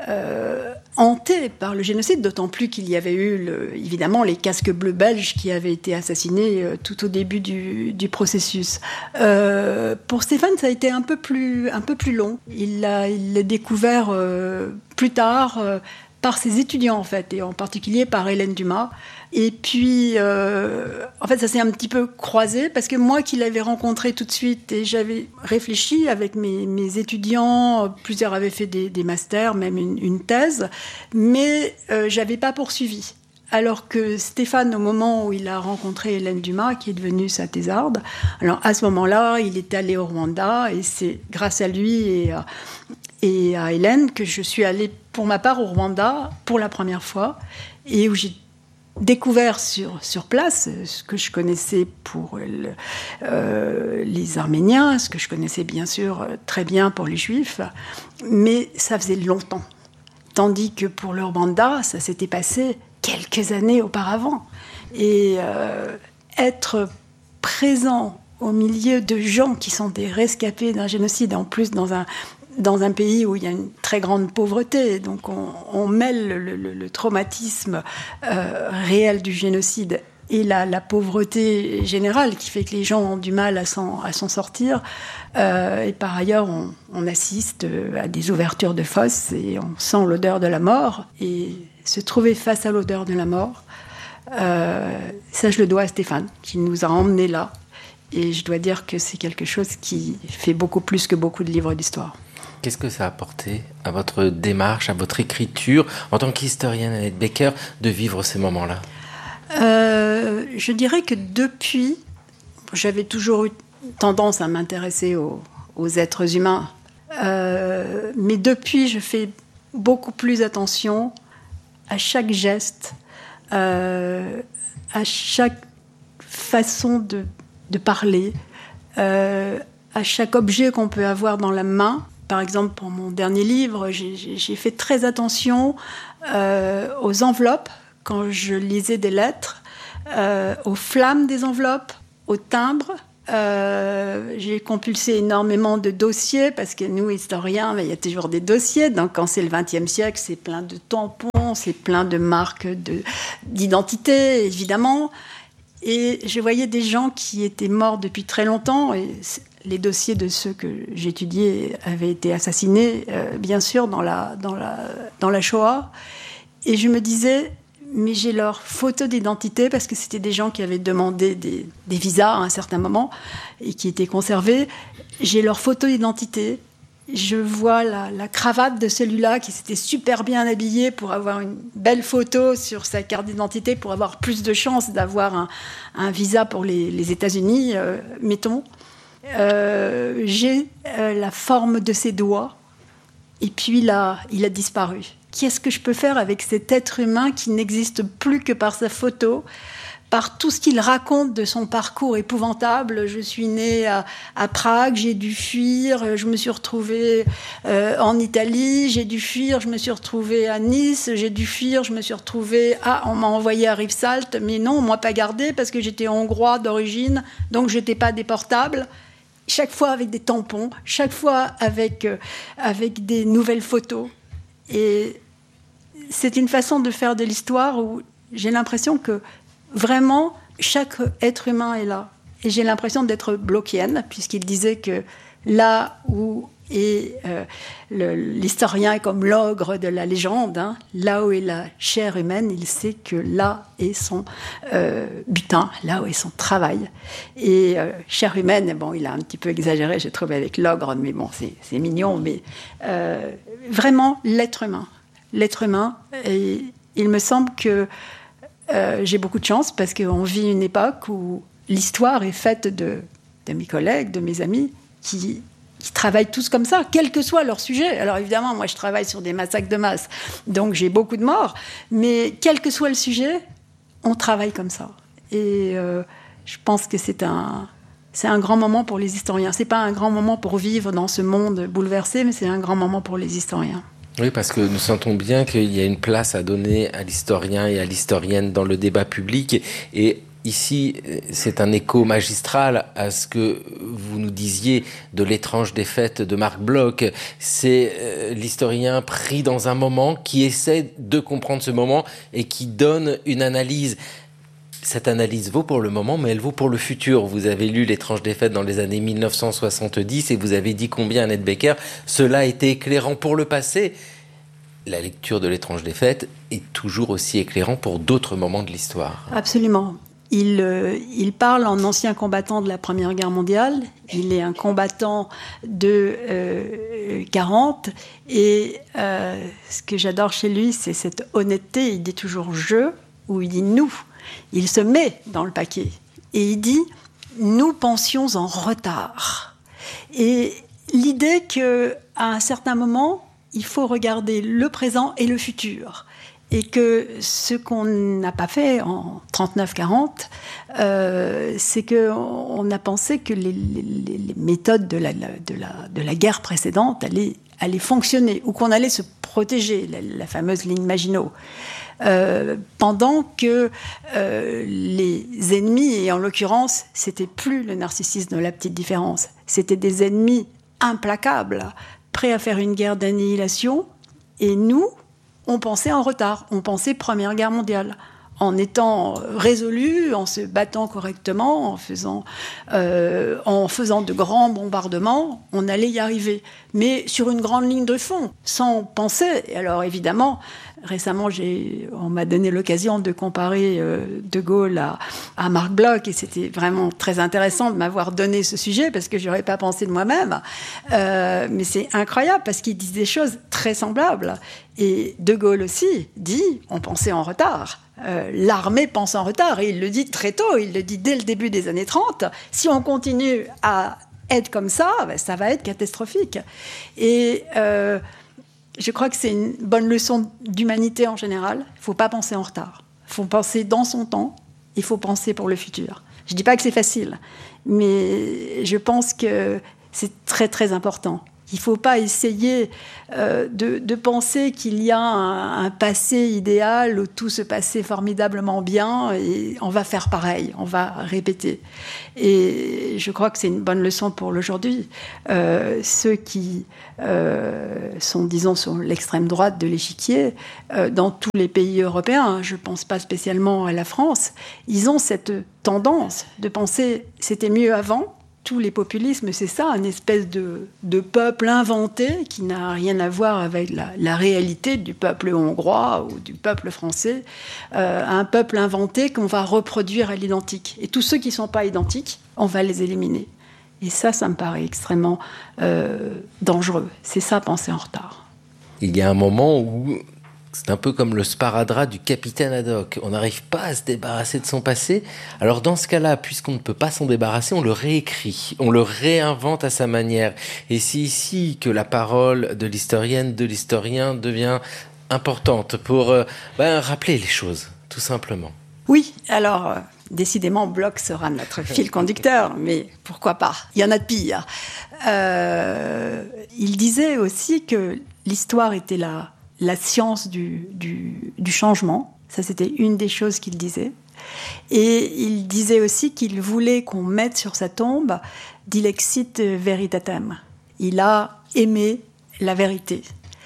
euh, hantés par le génocide, d'autant plus qu'il y avait eu, le, évidemment, les casques bleus belges qui avaient été assassinés euh, tout au début du, du processus. Euh, pour Stéphane, ça a été un peu plus, un peu plus long. Il l'a, il l'a découvert euh, plus tard euh, par ses étudiants, en fait, et en particulier par Hélène Dumas. Et puis, euh, en fait, ça s'est un petit peu croisé, parce que moi qui l'avais rencontré tout de suite, et j'avais réfléchi avec mes, mes étudiants, plusieurs avaient fait des, des masters, même une, une thèse, mais euh, j'avais pas poursuivi. Alors que Stéphane, au moment où il a rencontré Hélène Dumas, qui est devenue sa thésarde, alors à ce moment-là, il est allé au Rwanda, et c'est grâce à lui et à, et à Hélène que je suis allée, pour ma part, au Rwanda pour la première fois, et où j'ai découvert sur, sur place ce que je connaissais pour le, euh, les Arméniens, ce que je connaissais bien sûr très bien pour les Juifs, mais ça faisait longtemps. Tandis que pour le Rwanda, ça s'était passé quelques années auparavant. Et euh, être présent au milieu de gens qui sont des rescapés d'un génocide, en plus dans un dans un pays où il y a une très grande pauvreté, donc on, on mêle le, le, le traumatisme euh, réel du génocide et la, la pauvreté générale qui fait que les gens ont du mal à s'en, à s'en sortir. Euh, et par ailleurs, on, on assiste à des ouvertures de fosses et on sent l'odeur de la mort. Et se trouver face à l'odeur de la mort, euh, ça je le dois à Stéphane, qui nous a emmenés là. Et je dois dire que c'est quelque chose qui fait beaucoup plus que beaucoup de livres d'histoire. Qu'est-ce que ça a apporté à votre démarche, à votre écriture, en tant qu'historienne Annette Becker, de vivre ces moments-là? euh, Je dirais que depuis, j'avais toujours eu tendance à m'intéresser aux, aux êtres humains. Euh, mais depuis, je fais beaucoup plus attention à chaque geste, euh, à chaque façon de, de parler, euh, à chaque objet qu'on peut avoir dans la main, par exemple, pour mon dernier livre, j'ai, j'ai fait très attention euh, aux enveloppes quand je lisais des lettres, euh, aux flammes des enveloppes, aux timbres. Euh, j'ai compulsé énormément de dossiers parce que nous, historiens, il y a toujours des dossiers. Donc, quand c'est le vingtième siècle, c'est plein de tampons, c'est plein de marques de, d'identité, évidemment. Et je voyais des gens qui étaient morts depuis très longtemps. Et les dossiers de ceux que j'étudiais avaient été assassinés, euh, bien sûr, dans la, dans la, dans la Shoah. Et je me disais... mais j'ai leur photo d'identité parce que c'était des gens qui avaient demandé des, des visas à un certain moment et qui étaient conservés. J'ai leur photo d'identité. Je vois la, la cravate de celui-là qui s'était super bien habillé pour avoir une belle photo sur sa carte d'identité, pour avoir plus de chances d'avoir un, un visa pour les, les États-Unis, euh, mettons. Euh, j'ai euh, la forme de ses doigts. Et puis là, il a disparu. Qu'est-ce que je peux faire avec cet être humain qui n'existe plus que par sa photo, par tout ce qu'il raconte de son parcours épouvantable? Je suis née à, à Prague, j'ai dû fuir, je me suis retrouvée euh, en Italie, j'ai dû fuir, je me suis retrouvée à Nice, j'ai dû fuir, je me suis retrouvée... Ah, on m'a envoyée à Rivesaltes, mais non, on ne m'a pas gardée parce que j'étais hongrois d'origine, donc je n'étais pas déportable. Chaque fois avec des tampons, chaque fois avec, euh, avec des nouvelles photos. Et c'est une façon de faire de l'histoire où j'ai l'impression que vraiment chaque être humain est là. Et j'ai l'impression d'être Blockienne, puisqu'il disait que là où est euh, le, l'historien est comme l'ogre de la légende, hein, là où est la chair humaine, il sait que là est son euh, butin, là où est son travail. Et euh, chair humaine, bon, il a un petit peu exagéré, j'ai trouvé, avec l'ogre, mais bon, c'est, c'est mignon, mais euh, vraiment l'être humain. L'être humain, et il me semble que euh, j'ai beaucoup de chance parce qu'on vit une époque où l'histoire est faite de, de mes collègues, de mes amis qui, qui travaillent tous comme ça, quel que soit leur sujet. Alors évidemment, moi je travaille sur des massacres de masse, donc j'ai beaucoup de morts, mais quel que soit le sujet, on travaille comme ça. Et euh, je pense que c'est un, c'est un grand moment pour les historiens. C'est pas un grand moment pour vivre dans ce monde bouleversé, mais c'est un grand moment pour les historiens. Oui, parce que nous sentons bien qu'il y a une place à donner à l'historien et à l'historienne dans le débat public. Et ici, c'est un écho magistral à ce que vous nous disiez de L'étrange défaite de Marc Bloch. C'est l'historien pris dans un moment qui essaie de comprendre ce moment et qui donne une analyse. Cette analyse vaut pour le moment, mais elle vaut pour le futur. Vous avez lu L'étrange défaite dans les années mille neuf cent soixante-dix et vous avez dit combien, Annette Becker, cela a été éclairant pour le passé. La lecture de L'étrange défaite est toujours aussi éclairant pour d'autres moments de l'histoire. Absolument. Il, euh, il parle en ancien combattant de la Première Guerre mondiale. Il est un combattant de euh, quarante. Et euh, ce que j'adore chez lui, c'est cette honnêteté. Il dit toujours « je » ou il dit « nous ». Il se met dans le paquet et il dit « nous pensions en retard ». Et l'idée qu'à un certain moment, il faut regarder le présent et le futur. Et que ce qu'on n'a pas fait en trente-neuf quarante, euh, c'est qu'on a pensé que les, les, les méthodes de la, de, la, de la guerre précédente allaient, allaient fonctionner, ou qu'on allait se protéger, la, la fameuse ligne Maginot. Euh, pendant que euh, les ennemis, et en l'occurrence, c'était plus le narcissisme de la petite différence, c'était des ennemis implacables, prêts à faire une guerre d'annihilation, et nous, on pensait en retard, on pensait Première Guerre mondiale, en étant résolus, en se battant correctement, en faisant, euh, en faisant de grands bombardements, on allait y arriver. Mais sur une grande ligne de fond, sans penser. Et alors évidemment, récemment, j'ai, on m'a donné l'occasion de comparer euh, De Gaulle à, à Marc Bloch, et c'était vraiment très intéressant de m'avoir donné ce sujet, parce que je n'aurais pas pensé de moi-même. Euh, mais c'est incroyable, parce qu'il dit des choses très semblables. Et De Gaulle aussi dit, on pensait en retard. Euh, l'armée pense en retard, et il le dit très tôt, il le dit dès le début des années trente. Si on continue à être comme ça, ben, ça va être catastrophique. Et euh, je crois que c'est une bonne leçon d'humanité en général. Il ne faut pas penser en retard. Il faut penser dans son temps, il faut penser pour le futur. Je ne dis pas que c'est facile, mais je pense que c'est très très important. Il ne faut pas essayer euh, de, de penser qu'il y a un, un passé idéal où tout se passait formidablement bien et on va faire pareil, on va répéter. Et je crois que c'est une bonne leçon pour l'aujourd'hui. Euh, ceux qui euh, sont, disons, sur l'extrême droite de l'échiquier, euh, dans tous les pays européens, je ne pense pas spécialement à la France, ils ont cette tendance de penser « c'était mieux avant ». Tous les populismes, c'est ça, une espèce de, de peuple inventé qui n'a rien à voir avec la, la réalité du peuple hongrois ou du peuple français. Euh, un peuple inventé qu'on va reproduire à l'identique. Et tous ceux qui ne sont pas identiques, on va les éliminer. Et ça, ça me paraît extrêmement euh, dangereux. C'est ça, penser en retard. Il y a un moment où c'est un peu comme le sparadrap du capitaine Haddock. On n'arrive pas à se débarrasser de son passé. Alors dans ce cas-là, puisqu'on ne peut pas s'en débarrasser, on le réécrit, on le réinvente à sa manière. Et c'est ici que la parole de l'historienne, de l'historien devient importante pour euh, ben, rappeler les choses, tout simplement. Oui, alors euh, décidément, Bloch sera notre fil conducteur, mais pourquoi pas ? Il y en a de pire. Euh, il disait aussi que l'histoire était là. La science du, du, du changement, ça c'était une des choses qu'il disait. Et il disait aussi qu'il voulait qu'on mette sur sa tombe « Dilexit veritatem ». Il a aimé la vérité.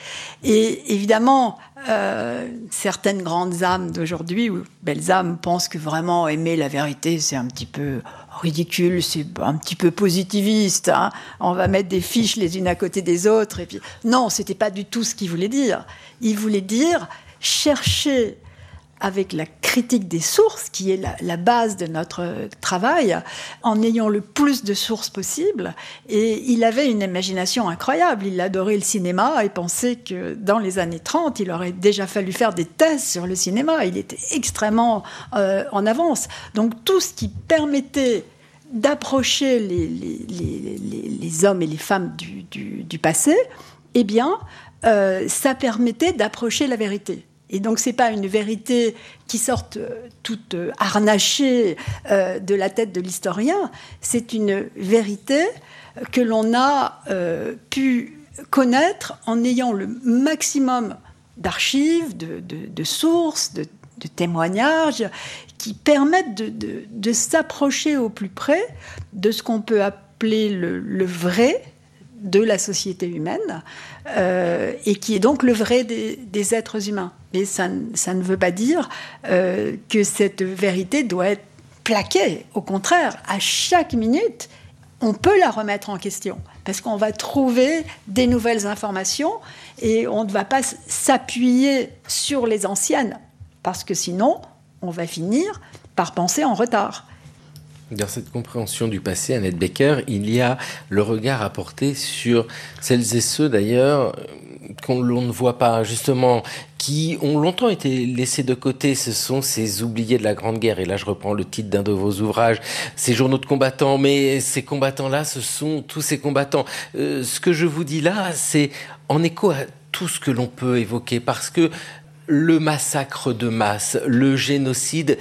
Et évidemment, euh, certaines grandes âmes d'aujourd'hui, ou belles âmes, pensent que vraiment aimer la vérité, c'est un petit peu ridicule, c'est un petit peu positiviste. Hein. On va mettre des fiches les unes à côté des autres. Et puis... Non, ce n'était pas du tout ce qu'il voulait dire. Il voulait dire chercher avec la critique des sources, qui est la, la base de notre travail, en ayant le plus de sources possible. Et il avait une imagination incroyable. Il adorait le cinéma et pensait que dans les années trente, il aurait déjà fallu faire des thèses sur le cinéma. Il était extrêmement euh, en avance. Donc tout ce qui permettait d'approcher les, les, les, les, les hommes et les femmes du, du, du passé, eh bien, euh, ça permettait d'approcher la vérité. Et donc, ce n'est pas une vérité qui sorte toute harnachée euh, de la tête de l'historien, c'est une vérité que l'on a euh, pu connaître en ayant le maximum d'archives, de, de, de sources, de, de témoignages qui permettent de, de, de s'approcher au plus près de ce qu'on peut appeler le, le vrai de la société humaine, euh, et qui est donc le vrai des, des êtres humains. Mais ça, ça ne veut pas dire euh, que cette vérité doit être plaquée. Au contraire, à chaque minute, on peut la remettre en question, parce qu'on va trouver des nouvelles informations, et on ne va pas s'appuyer sur les anciennes, parce que sinon, on va finir par penser en retard. Dans cette compréhension du passé, Annette Becker, il y a le regard à porter sur celles et ceux, d'ailleurs, qu'on l'on ne voit pas, justement, qui ont longtemps été laissés de côté. Ce sont ces oubliés de la Grande Guerre. Et là, je reprends le titre d'un de vos ouvrages, ces journaux de combattants. Mais ces combattants-là, ce sont tous ces combattants. Euh, ce que je vous dis là, c'est en écho à tout ce que l'on peut évoquer. Parce que le massacre de masse, le génocide,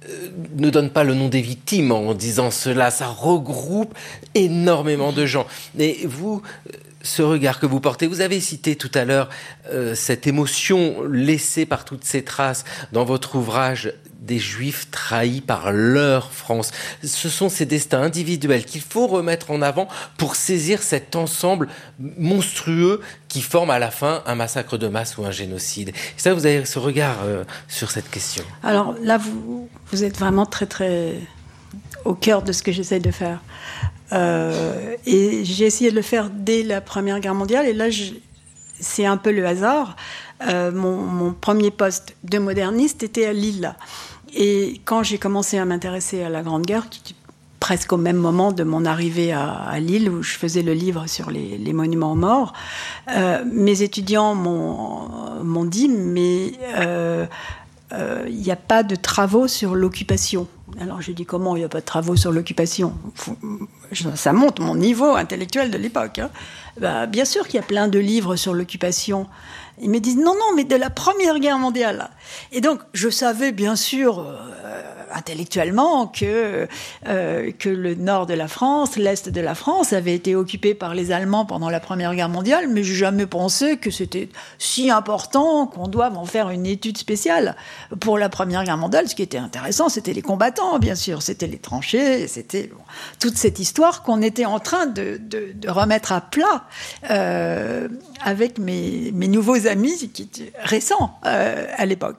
ne donne pas le nom des victimes en disant cela, ça regroupe énormément de gens. Et vous, ce regard que vous portez, vous avez cité tout à l'heure euh, cette émotion laissée par toutes ces traces dans votre ouvrage des Juifs trahis par leur France. Ce sont ces destins individuels qu'il faut remettre en avant pour saisir cet ensemble monstrueux qui forme à la fin un massacre de masse ou un génocide. Et ça, vous avez ce regard euh, sur cette question. Alors là, vous, vous êtes vraiment très, très au cœur de ce que j'essaie de faire. Euh, et j'ai essayé de le faire dès la Première Guerre mondiale. Et là, je, c'est un peu le hasard. Euh, mon, mon premier poste de moderniste était à Lille. Et quand j'ai commencé à m'intéresser à la Grande Guerre, qui était presque au même moment de mon arrivée à, à Lille, où je faisais le livre sur les, les monuments aux morts, euh, mes étudiants m'ont, m'ont dit « mais il euh, n'y euh, a pas de travaux sur l'occupation ». Alors j'ai dit « comment il n'y a pas de travaux sur l'occupation ?» Ça montre mon niveau intellectuel de l'époque. Hein. Bah, bien sûr qu'il y a plein de livres sur l'occupation. Ils me disent « non, non, mais de la Première Guerre mondiale ». Et donc, je savais bien sûr, euh, intellectuellement que, euh, que le nord de la France, l'est de la France avait été occupé par les Allemands pendant la Première Guerre mondiale, mais j'ai jamais pensé que c'était si important qu'on doive en faire une étude spéciale. Pour la Première Guerre mondiale, ce qui était intéressant, c'était les combattants, bien sûr, c'était les tranchées, c'était bon, toute cette histoire qu'on était en train de, de, de remettre à plat euh, avec mes, mes nouveaux amis qui étaient récents euh, à l'époque.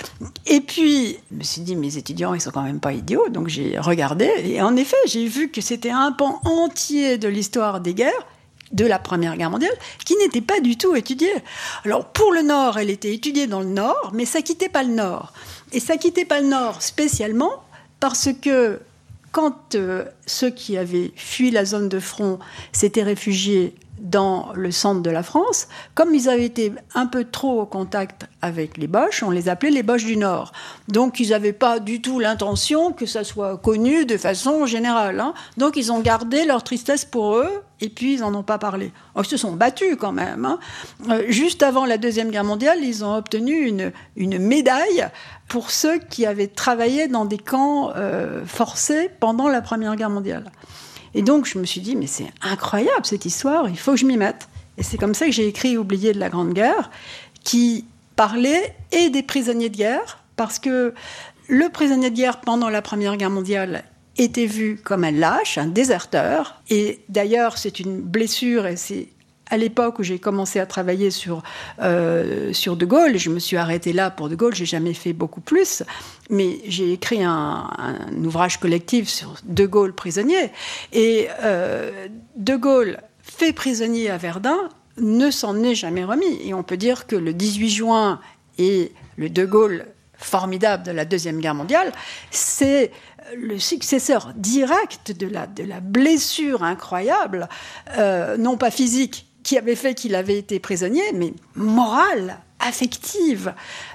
Et puis, je me suis dit, mes étudiants, ils sont quand même pas idiots, donc j'ai regardé, et en effet, j'ai vu que c'était un pan entier de l'histoire des guerres, de la Première Guerre mondiale, qui n'était pas du tout étudiée. Alors, pour le Nord, elle était étudiée dans le Nord, mais ça quittait pas le Nord. Et ça quittait pas le Nord spécialement parce que quand euh, ceux qui avaient fui la zone de front s'étaient réfugiés dans le centre de la France, comme ils avaient été un peu trop au contact avec les Boches, on les appelait les Boches du Nord. Donc ils n'avaient pas du tout l'intention que ça soit connu de façon générale. Hein. Donc ils ont gardé leur tristesse pour eux, et puis ils n'en ont pas parlé. Ils se sont battus quand même. Hein. Euh, juste avant la Deuxième Guerre mondiale, ils ont obtenu une, une médaille pour ceux qui avaient travaillé dans des camps euh, forcés pendant la Première Guerre mondiale. Et donc, je me suis dit, mais c'est incroyable cette histoire, il faut que je m'y mette. Et c'est comme ça que j'ai écrit « Oublié de la Grande Guerre », qui parlait et des prisonniers de guerre, parce que le prisonnier de guerre pendant la Première Guerre mondiale était vu comme un lâche, un déserteur. Et d'ailleurs, c'est une blessure, et c'est à l'époque où j'ai commencé à travailler sur, euh, sur De Gaulle, et je me suis arrêtée là pour De Gaulle, j'ai jamais fait beaucoup plus, mais j'ai écrit un, un ouvrage collectif sur De Gaulle prisonnier, et euh, De Gaulle fait prisonnier à Verdun ne s'en est jamais remis, et on peut dire que le dix-huit juin et le De Gaulle formidable de la Deuxième Guerre mondiale, c'est le successeur direct de la, de la blessure incroyable, euh, non pas physique, qui avait fait qu'il avait été prisonnier, mais morale, affective,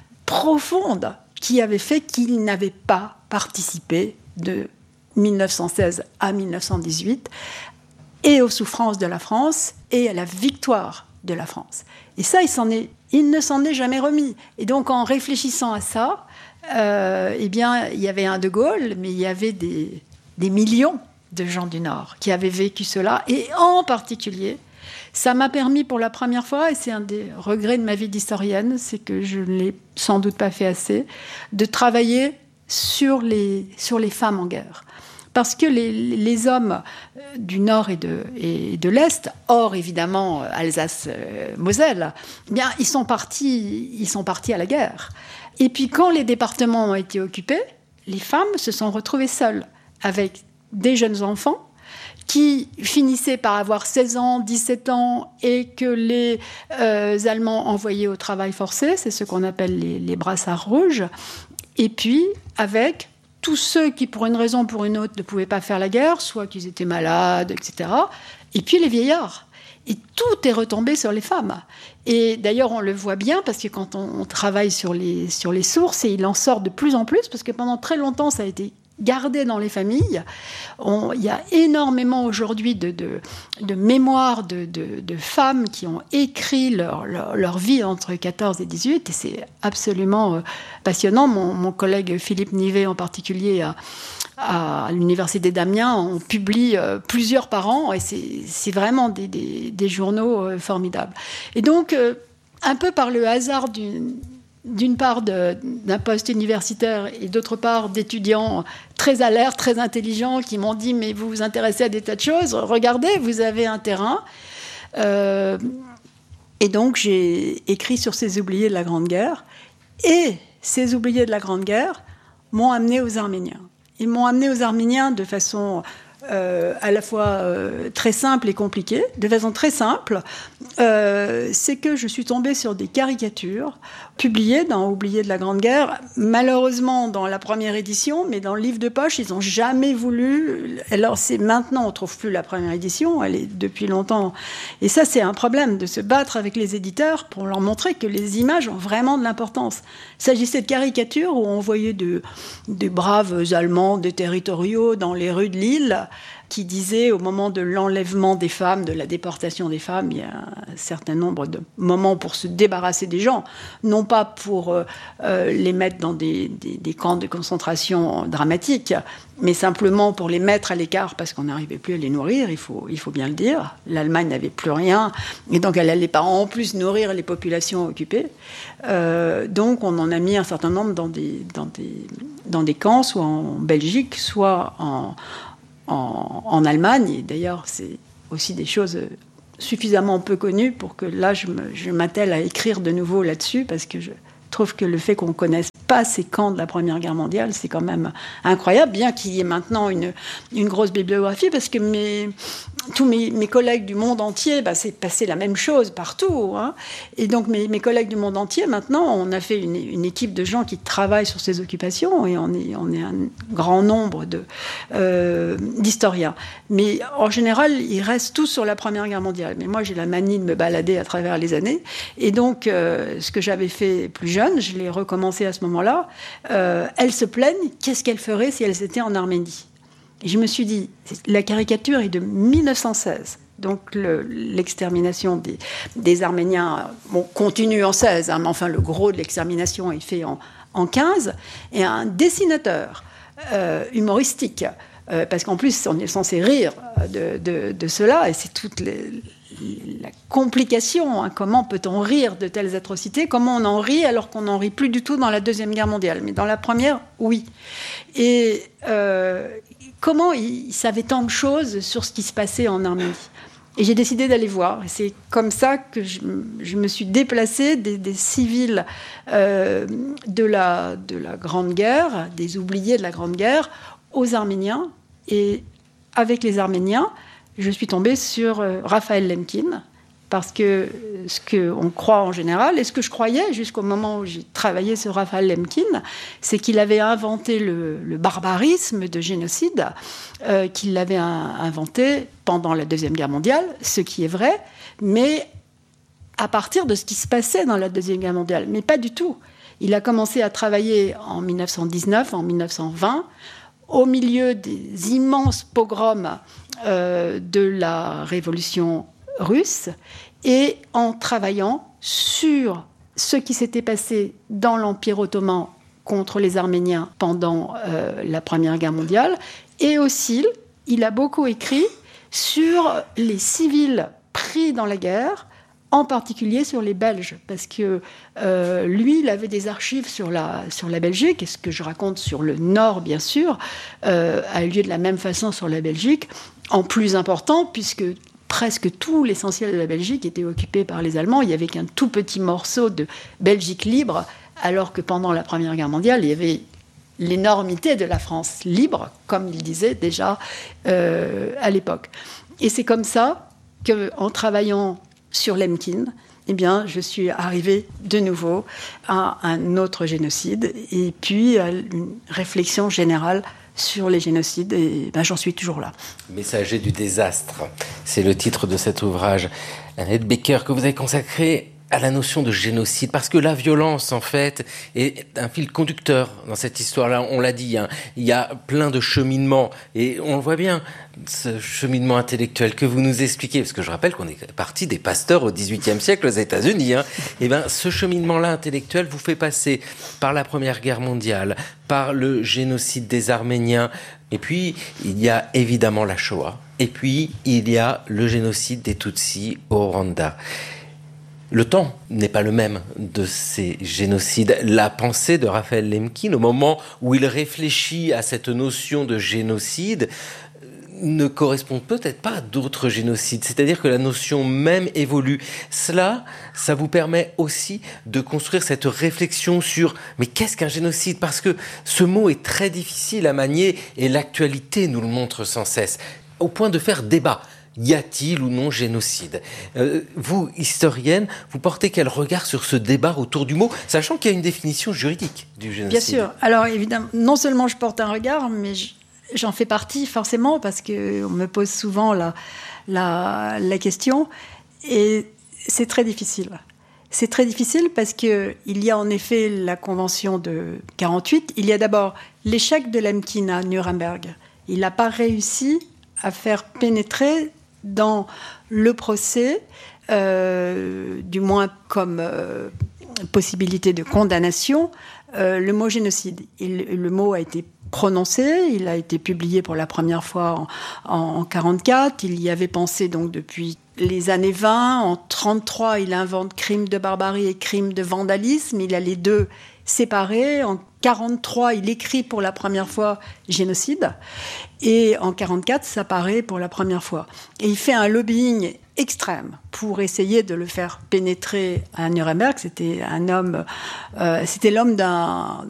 profonde, qui avait fait qu'il n'avait pas participé de mille neuf cent seize à mille neuf cent dix-huit et aux souffrances de la France et à la victoire de la France. Et ça, il, s'en est, il ne s'en est jamais remis. Et donc, en réfléchissant à ça, euh, eh bien, il y avait un De Gaulle, mais il y avait des, des millions de gens du Nord qui avaient vécu cela, et en particulier, ça m'a permis pour la première fois, et c'est un des regrets de ma vie d'historienne, c'est que je ne l'ai sans doute pas fait assez, de travailler sur les, sur les femmes en guerre. Parce que les, les hommes du Nord et de, et de l'Est, hors évidemment Alsace-Moselle, eh bien, ils sont partis, ils sont partis à la guerre. Et puis quand les départements ont été occupés, les femmes se sont retrouvées seules, avec des jeunes enfants, qui finissaient par avoir seize ans, dix-sept ans, et que les euh, Allemands envoyaient au travail forcé, c'est ce qu'on appelle les, les brassards rouges, et puis avec tous ceux qui, pour une raison ou pour une autre, ne pouvaient pas faire la guerre, soit qu'ils étaient malades, et cetera, et puis les vieillards. Et tout est retombé sur les femmes. Et d'ailleurs, on le voit bien, parce que quand on, on travaille sur les, sur les sources, et il en sort de plus en plus, parce que pendant très longtemps, ça a été gardé dans les familles. On, il y a énormément aujourd'hui de, de, de mémoires de, de, de femmes qui ont écrit leur, leur, leur vie entre quatorze et dix-huit, et c'est absolument euh, passionnant. Mon, mon collègue Philippe Nivet, en particulier, à, à l'Université d'Amiens, on publie euh, plusieurs par an, et c'est, c'est vraiment des, des, des journaux euh, formidables. Et donc, euh, un peu par le hasard d'une d'une part de, d'un poste universitaire et d'autre part d'étudiants très alertes, très intelligents qui m'ont dit « mais vous vous intéressez à des tas de choses, regardez, vous avez un terrain euh, ». Et donc j'ai écrit sur ces oubliés de la Grande Guerre, et ces oubliés de la Grande Guerre m'ont amené aux Arméniens. Ils m'ont amené aux Arméniens de façon euh, à la fois euh, très simple et compliquée. De façon très simple, euh, c'est que je suis tombée sur des caricatures publiées dans Oubliés de la Grande Guerre, malheureusement dans la première édition, mais dans le livre de poche, ils n'ont jamais voulu. Alors c'est maintenant, on ne trouve plus la première édition, elle est depuis longtemps. Et ça, c'est un problème, de se battre avec les éditeurs pour leur montrer que les images ont vraiment de l'importance. Il s'agissait de caricatures où on voyait de, des braves Allemands, des territoriaux dans les rues de Lille, qui disait, au moment de l'enlèvement des femmes, de la déportation des femmes, il y a un certain nombre de moments pour se débarrasser des gens, non pas pour euh, euh, les mettre dans des, des, des camps de concentration dramatiques, mais simplement pour les mettre à l'écart parce qu'on n'arrivait plus à les nourrir, il faut, il faut bien le dire. L'Allemagne n'avait plus rien, et donc elle n'allait pas en plus nourrir les populations occupées. Euh, donc on en a mis un certain nombre dans des, dans des, dans des camps, soit en Belgique, soit en, en, en Allemagne. Et d'ailleurs, c'est aussi des choses suffisamment peu connues pour que là, je, me, je m'attelle à écrire de nouveau là-dessus, parce que je trouve que le fait qu'on ne connaisse pas ces camps de la Première Guerre mondiale, c'est quand même incroyable, bien qu'il y ait maintenant une, une grosse bibliographie, parce que mes, tous mes, mes collègues du monde entier, bah, c'est passé la même chose partout. Hein. Et donc mes, mes collègues du monde entier, maintenant, on a fait une, une équipe de gens qui travaillent sur ces occupations, et on est, on est un grand nombre de, euh, d'historiens. Mais en général, ils restent tous sur la Première Guerre mondiale. Mais moi, j'ai la manie de me balader à travers les années. Et donc, euh, ce que j'avais fait plus jeune, je l'ai recommencé à ce moment-là. Euh, elles se plaignent, qu'est-ce qu'elles feraient si elles étaient en Arménie ? Et je me suis dit, la caricature est de mille neuf cent seize. Donc le, l'extermination des, des Arméniens bon, continue en seize, hein, mais enfin le gros de l'extermination est fait en, en quinze. Et un dessinateur euh, humoristique, euh, parce qu'en plus on est censé rire de, de, de cela, et c'est toute les, la complication, hein, comment peut-on rire de telles atrocités, comment on en rit alors qu'on n'en rit plus du tout dans la Deuxième Guerre mondiale, mais dans la Première, oui. Et euh, comment il, il savait tant de choses sur ce qui se passait en Arménie. Et j'ai décidé d'aller voir. Et c'est comme ça que je, je me suis déplacée des, des civils euh, de, la, de la Grande Guerre, des oubliés de la Grande Guerre, aux Arméniens. Et avec les Arméniens, je suis tombée sur euh, Raphaël Lemkin, parce que ce qu'on croit en général, et ce que je croyais jusqu'au moment où j'ai travaillé sur Raphaël Lemkin, c'est qu'il avait inventé le, le barbarisme de génocide, euh, qu'il l'avait un, inventé pendant la Deuxième Guerre mondiale, ce qui est vrai, mais à partir de ce qui se passait dans la Deuxième Guerre mondiale. Mais pas du tout. Il a commencé à travailler en dix-neuf cent dix-neuf, en dix-neuf cent vingt, au milieu des immenses pogroms euh, de la Révolution russe, et en travaillant sur ce qui s'était passé dans l'Empire ottoman contre les Arméniens pendant euh, la Première Guerre mondiale, et aussi, il a beaucoup écrit sur les civils pris dans la guerre, en particulier sur les Belges, parce que euh, lui, il avait des archives sur la, sur la Belgique, et ce que je raconte sur le Nord, bien sûr, euh, a eu lieu de la même façon sur la Belgique, en plus important, puisque presque tout l'essentiel de la Belgique était occupé par les Allemands. Il n'y avait qu'un tout petit morceau de Belgique libre, alors que pendant la Première Guerre mondiale, il y avait l'énormité de la France libre, comme il disait déjà euh, à l'époque. Et c'est comme ça qu'en travaillant sur Lemkin, eh bien, je suis arrivée de nouveau à un autre génocide, et puis à une réflexion générale sur les génocides, et ben, j'en suis toujours là. Messager du désastre, c'est le titre de cet ouvrage, Annette Becker, que vous avez consacré à la notion de génocide, parce que la violence, en fait, est un fil conducteur dans cette histoire-là. On l'a dit, hein, il y a plein de cheminements, et on le voit bien, ce cheminement intellectuel que vous nous expliquez, parce que je rappelle qu'on est parti des pasteurs au dix-huitième siècle aux États-Unis. Hein. Et ben, ce cheminement-là intellectuel vous fait passer par la Première Guerre mondiale, par le génocide des Arméniens, et puis il y a évidemment la Shoah, et puis il y a le génocide des Tutsis au Rwanda. Le temps n'est pas le même de ces génocides. La pensée de Raphaël Lemkin, au moment où il réfléchit à cette notion de génocide, ne correspond peut-être pas à d'autres génocides. C'est-à-dire que la notion même évolue. Cela, ça vous permet aussi de construire cette réflexion sur « mais qu'est-ce qu'un génocide ?» Parce que ce mot est très difficile à manier, et l'actualité nous le montre sans cesse, au point de faire débat. Y a-t-il ou non génocide ? euh, Vous, historienne, vous portez quel regard sur ce débat autour du mot, sachant qu'il y a une définition juridique du génocide ? Bien sûr. Alors évidemment, non seulement je porte un regard, mais je, j'en fais partie forcément, parce qu'on me pose souvent la, la, la question, et c'est très difficile. C'est très difficile parce qu'il y a en effet la Convention de quarante-huit, il y a d'abord l'échec de Lemkin à Nuremberg. Il n'a pas réussi à faire pénétrer dans le procès, euh, du moins comme euh, possibilité de condamnation, euh, le mot génocide. Il, le mot a été prononcé, il a été publié pour la première fois en, en, en quarante-quatre, il y avait pensé donc depuis les années vingt, en trente-trois il invente crime de barbarie et crime de vandalisme, il a les deux séparés, en quarante-trois il écrit pour la première fois génocide, et en quarante-quatre ça paraît pour la première fois. Et il fait un lobbying extrême pour essayer de le faire pénétrer à Nuremberg. C'était un homme, euh, c'était l'homme d'un,